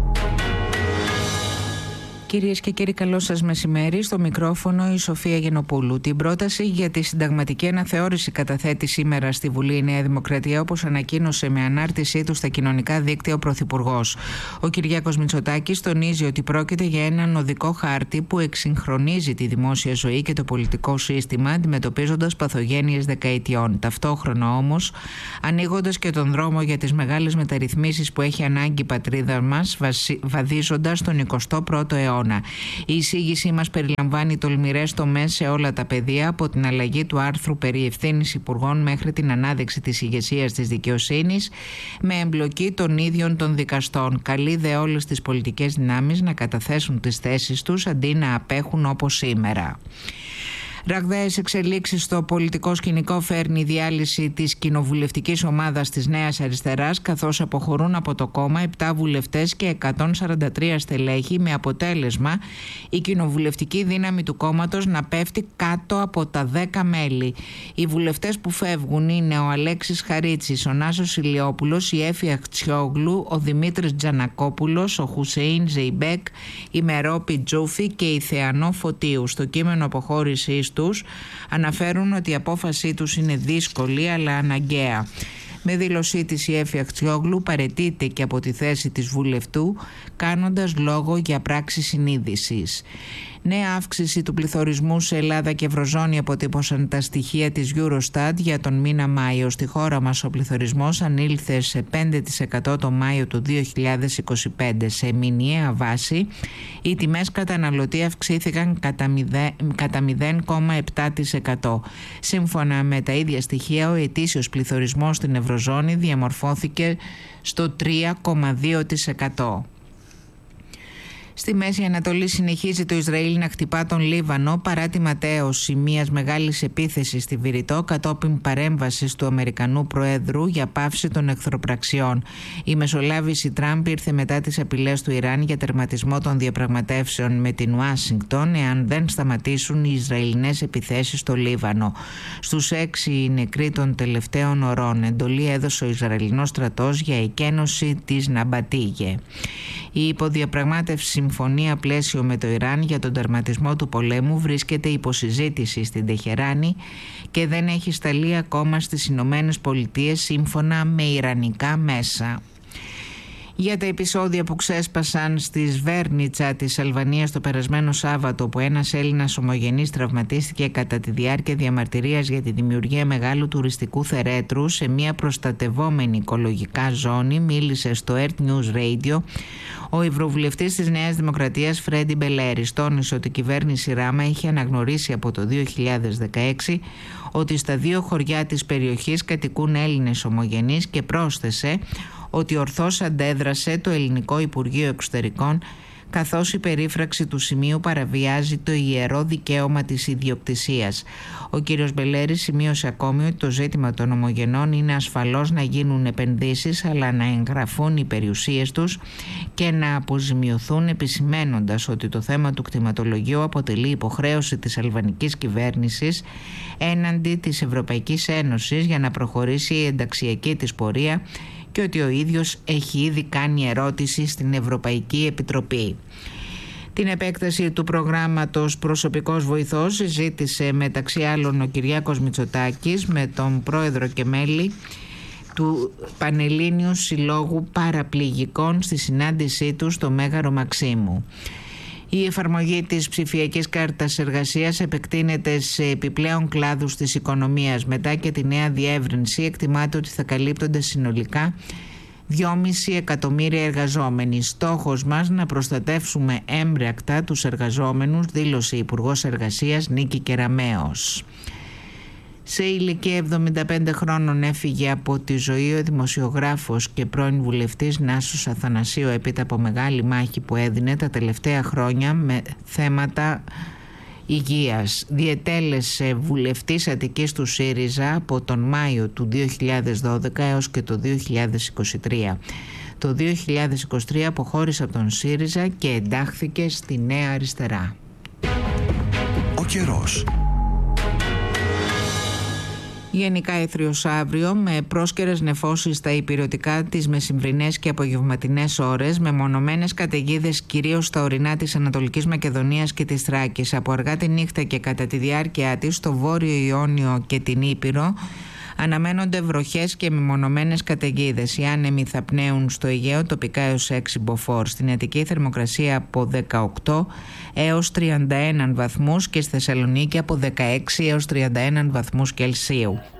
Κυρίες και κύριοι, καλό σας μεσημέρι. Στο μικρόφωνο η Σοφία Γιαννοπούλου. Την πρόταση για τη συνταγματική αναθεώρηση καταθέτει σήμερα στη Βουλή η Νέα Δημοκρατία, όπως ανακοίνωσε με ανάρτησή του στα κοινωνικά δίκτυα ο Πρωθυπουργός. Ο Κυριάκος Μητσοτάκης τονίζει ότι πρόκειται για έναν οδικό χάρτη που εξυγχρονίζει τη δημόσια ζωή και το πολιτικό σύστημα, αντιμετωπίζοντας παθογένειες δεκαετιών. Ταυτόχρονα όμως, ανοίγοντας και τον δρόμο για τις μεγάλες μεταρρυθμίσεις που έχει ανάγκη η πατρίδα μας, βαδίζοντας τον 21ο αιώνα. Η εισήγησή μας περιλαμβάνει τολμηρές τομές σε όλα τα πεδία, από την αλλαγή του άρθρου περί ευθύνης υπουργών μέχρι την ανάδειξη της ηγεσίας της δικαιοσύνης, με εμπλοκή των ίδιων των δικαστών. Καλεί δε όλες τις πολιτικές δυνάμεις να καταθέσουν τις θέσεις τους αντί να απέχουν όπως σήμερα. Ραγδαίες εξελίξεις στο πολιτικό σκηνικό φέρνει η διάλυση της κοινοβουλευτικής ομάδας της Νέας Αριστεράς, καθώς αποχωρούν από το κόμμα 7 βουλευτές και 143 στελέχη, με αποτέλεσμα η κοινοβουλευτική δύναμη του κόμματος να πέφτει κάτω από τα 10 μέλη. Οι βουλευτές που φεύγουν είναι ο Αλέξης Χαρίτσης, ο Νάσος Ηλιόπουλος, η Έφη Αχτσιόγλου, ο Δημήτρης Τζανακόπουλος, ο Χουσεΐν Ζεϊμπέκ, η Μερόπη Τζούφη και η Θεανό Φωτίου. Στο κείμενο αποχώρησης τους αναφέρουν ότι η απόφασή τους είναι δύσκολη αλλά αναγκαία. Με δήλωσή της η Έφη Αχτσιόγλου παραιτείται και από τη θέση της βουλευτού, κάνοντας λόγο για πράξη συνείδησης. Νέα αύξηση του πληθωρισμού σε Ελλάδα και Ευρωζώνη αποτύπωσαν τα στοιχεία της Eurostat για τον μήνα Μάιο. Στη χώρα μας ο πληθωρισμός ανήλθε σε 5% το Μάιο του 2025. Σε μηνιαία βάση οι τιμές καταναλωτή αυξήθηκαν κατά 0,7%. Σύμφωνα με τα ίδια στοιχεία, ο ετήσιος πληθωρισμός στην Ευρωζώνη διαμορφώθηκε στο 3,2%. Στη Μέση Ανατολή συνεχίζει το Ισραήλ να χτυπά τον Λίβανο παρά τη ματέωση μιας μεγάλης επίθεσης στη Βηρητό κατόπιν παρέμβασης του Αμερικανού Προέδρου για πάυση των εχθροπραξιών. Η μεσολάβηση Τραμπ ήρθε μετά τις απειλές του Ιράν για τερματισμό των διαπραγματεύσεων με την Ουάσιγκτον εάν δεν σταματήσουν οι Ισραηλινές επιθέσεις στο Λίβανο. Στους 6 νεκροί των τελευταίων ωρών εντολή έδωσε ο Ισραηλινός στρατός για εκένωση της Ναμπατίγε. Η υποδιαπραγμάτευση συμφωνία πλαίσιο με το Ιράν για τον τερματισμό του πολέμου βρίσκεται υποσυζήτηση στην Τεχεράνη και δεν έχει σταλεί ακόμα στις Ηνωμένες Πολιτείες σύμφωνα με ιρανικά μέσα. Για τα επεισόδια που ξέσπασαν στη Σβέρνιτσα της Αλβανίας το περασμένο Σάββατο, που ένας Έλληνας ομογενής τραυματίστηκε κατά τη διάρκεια διαμαρτυρίας για τη δημιουργία μεγάλου τουριστικού θερέτρου σε μια προστατευόμενη οικολογικά ζώνη, μίλησε στο Earth News Radio ο ευρωβουλευτής της Νέας Δημοκρατίας Φρέντι Μπελέρης. Τόνισε ότι η κυβέρνηση Ράμα είχε αναγνωρίσει από το 2016 ότι στα 2 χωριά της περιοχής κατοικούν Έλληνες ομογενείς και πρόσθεσε ότι ορθώς αντέδρασε το Ελληνικό Υπουργείο Εξωτερικών, καθώς η περίφραξη του σημείου παραβιάζει το ιερό δικαίωμα της ιδιοκτησίας. Ο κύριος Μπελέρης σημείωσε ακόμη ότι το ζήτημα των ομογενών είναι ασφαλώς να γίνουν επενδύσεις, αλλά να εγγραφούν οι περιουσίες τους και να αποζημιωθούν, επισημένοντας ότι το θέμα του κτηματολογίου αποτελεί υποχρέωση της αλβανικής κυβέρνησης έναντι της Ευρωπαϊκής Ένωσης για να προχωρήσει η ενταξιακή της πορεία και ότι ο ίδιος έχει ήδη κάνει ερώτηση στην Ευρωπαϊκή Επιτροπή. Την επέκταση του προγράμματος προσωπικός βοηθός συζήτησε μεταξύ άλλων ο Κυριάκος Μητσοτάκης με τον πρόεδρο και μέλη του Πανελλήνιου Συλλόγου Παραπληγικών στη συνάντησή του στο Μέγαρο Μαξίμου. Η εφαρμογή της ψηφιακής κάρτας εργασίας επεκτείνεται σε επιπλέον κλάδους της οικονομίας. Μετά και τη νέα διεύρυνση εκτιμάται ότι θα καλύπτονται συνολικά 2,5 εκατομμύρια εργαζόμενοι. Στόχος μας να προστατεύσουμε έμπρακτα τους εργαζόμενους, δήλωσε η Υπουργός Εργασίας Νίκη Κεραμέως. Σε ηλικία 75 χρόνων έφυγε από τη ζωή ο δημοσιογράφος και πρώην βουλευτής Νάσος Αθανασίου έπειτα από μεγάλη μάχη που έδινε τα τελευταία χρόνια με θέματα υγείας. Διετέλεσε βουλευτής Αττικής του ΣΥΡΙΖΑ από τον Μάιο του 2012 έως και το 2023. Το 2023 αποχώρησε από τον ΣΥΡΙΖΑ και εντάχθηκε στη Νέα Αριστερά. Ο καιρός. Γενικά έθριος αύριο με πρόσκαιρες νεφώσεις στα ηπειρωτικά τις μεσημβρινές και απογευματινές ώρες, με μονομένες καταιγίδες κυρίως στα ορεινά της Ανατολικής Μακεδονίας και της Θράκης. Από αργά τη νύχτα και κατά τη διάρκεια της στο Βόρειο Ιόνιο και την Ήπειρο αναμένονται βροχές και μεμονωμένες καταιγίδες. Οι άνεμοι θα πνέουν στο Αιγαίο τοπικά έως 6 μποφόρ. Στην Αττική θερμοκρασία από 18 έως 31 βαθμούς και στη Θεσσαλονίκη από 16 έως 31 βαθμούς Κελσίου.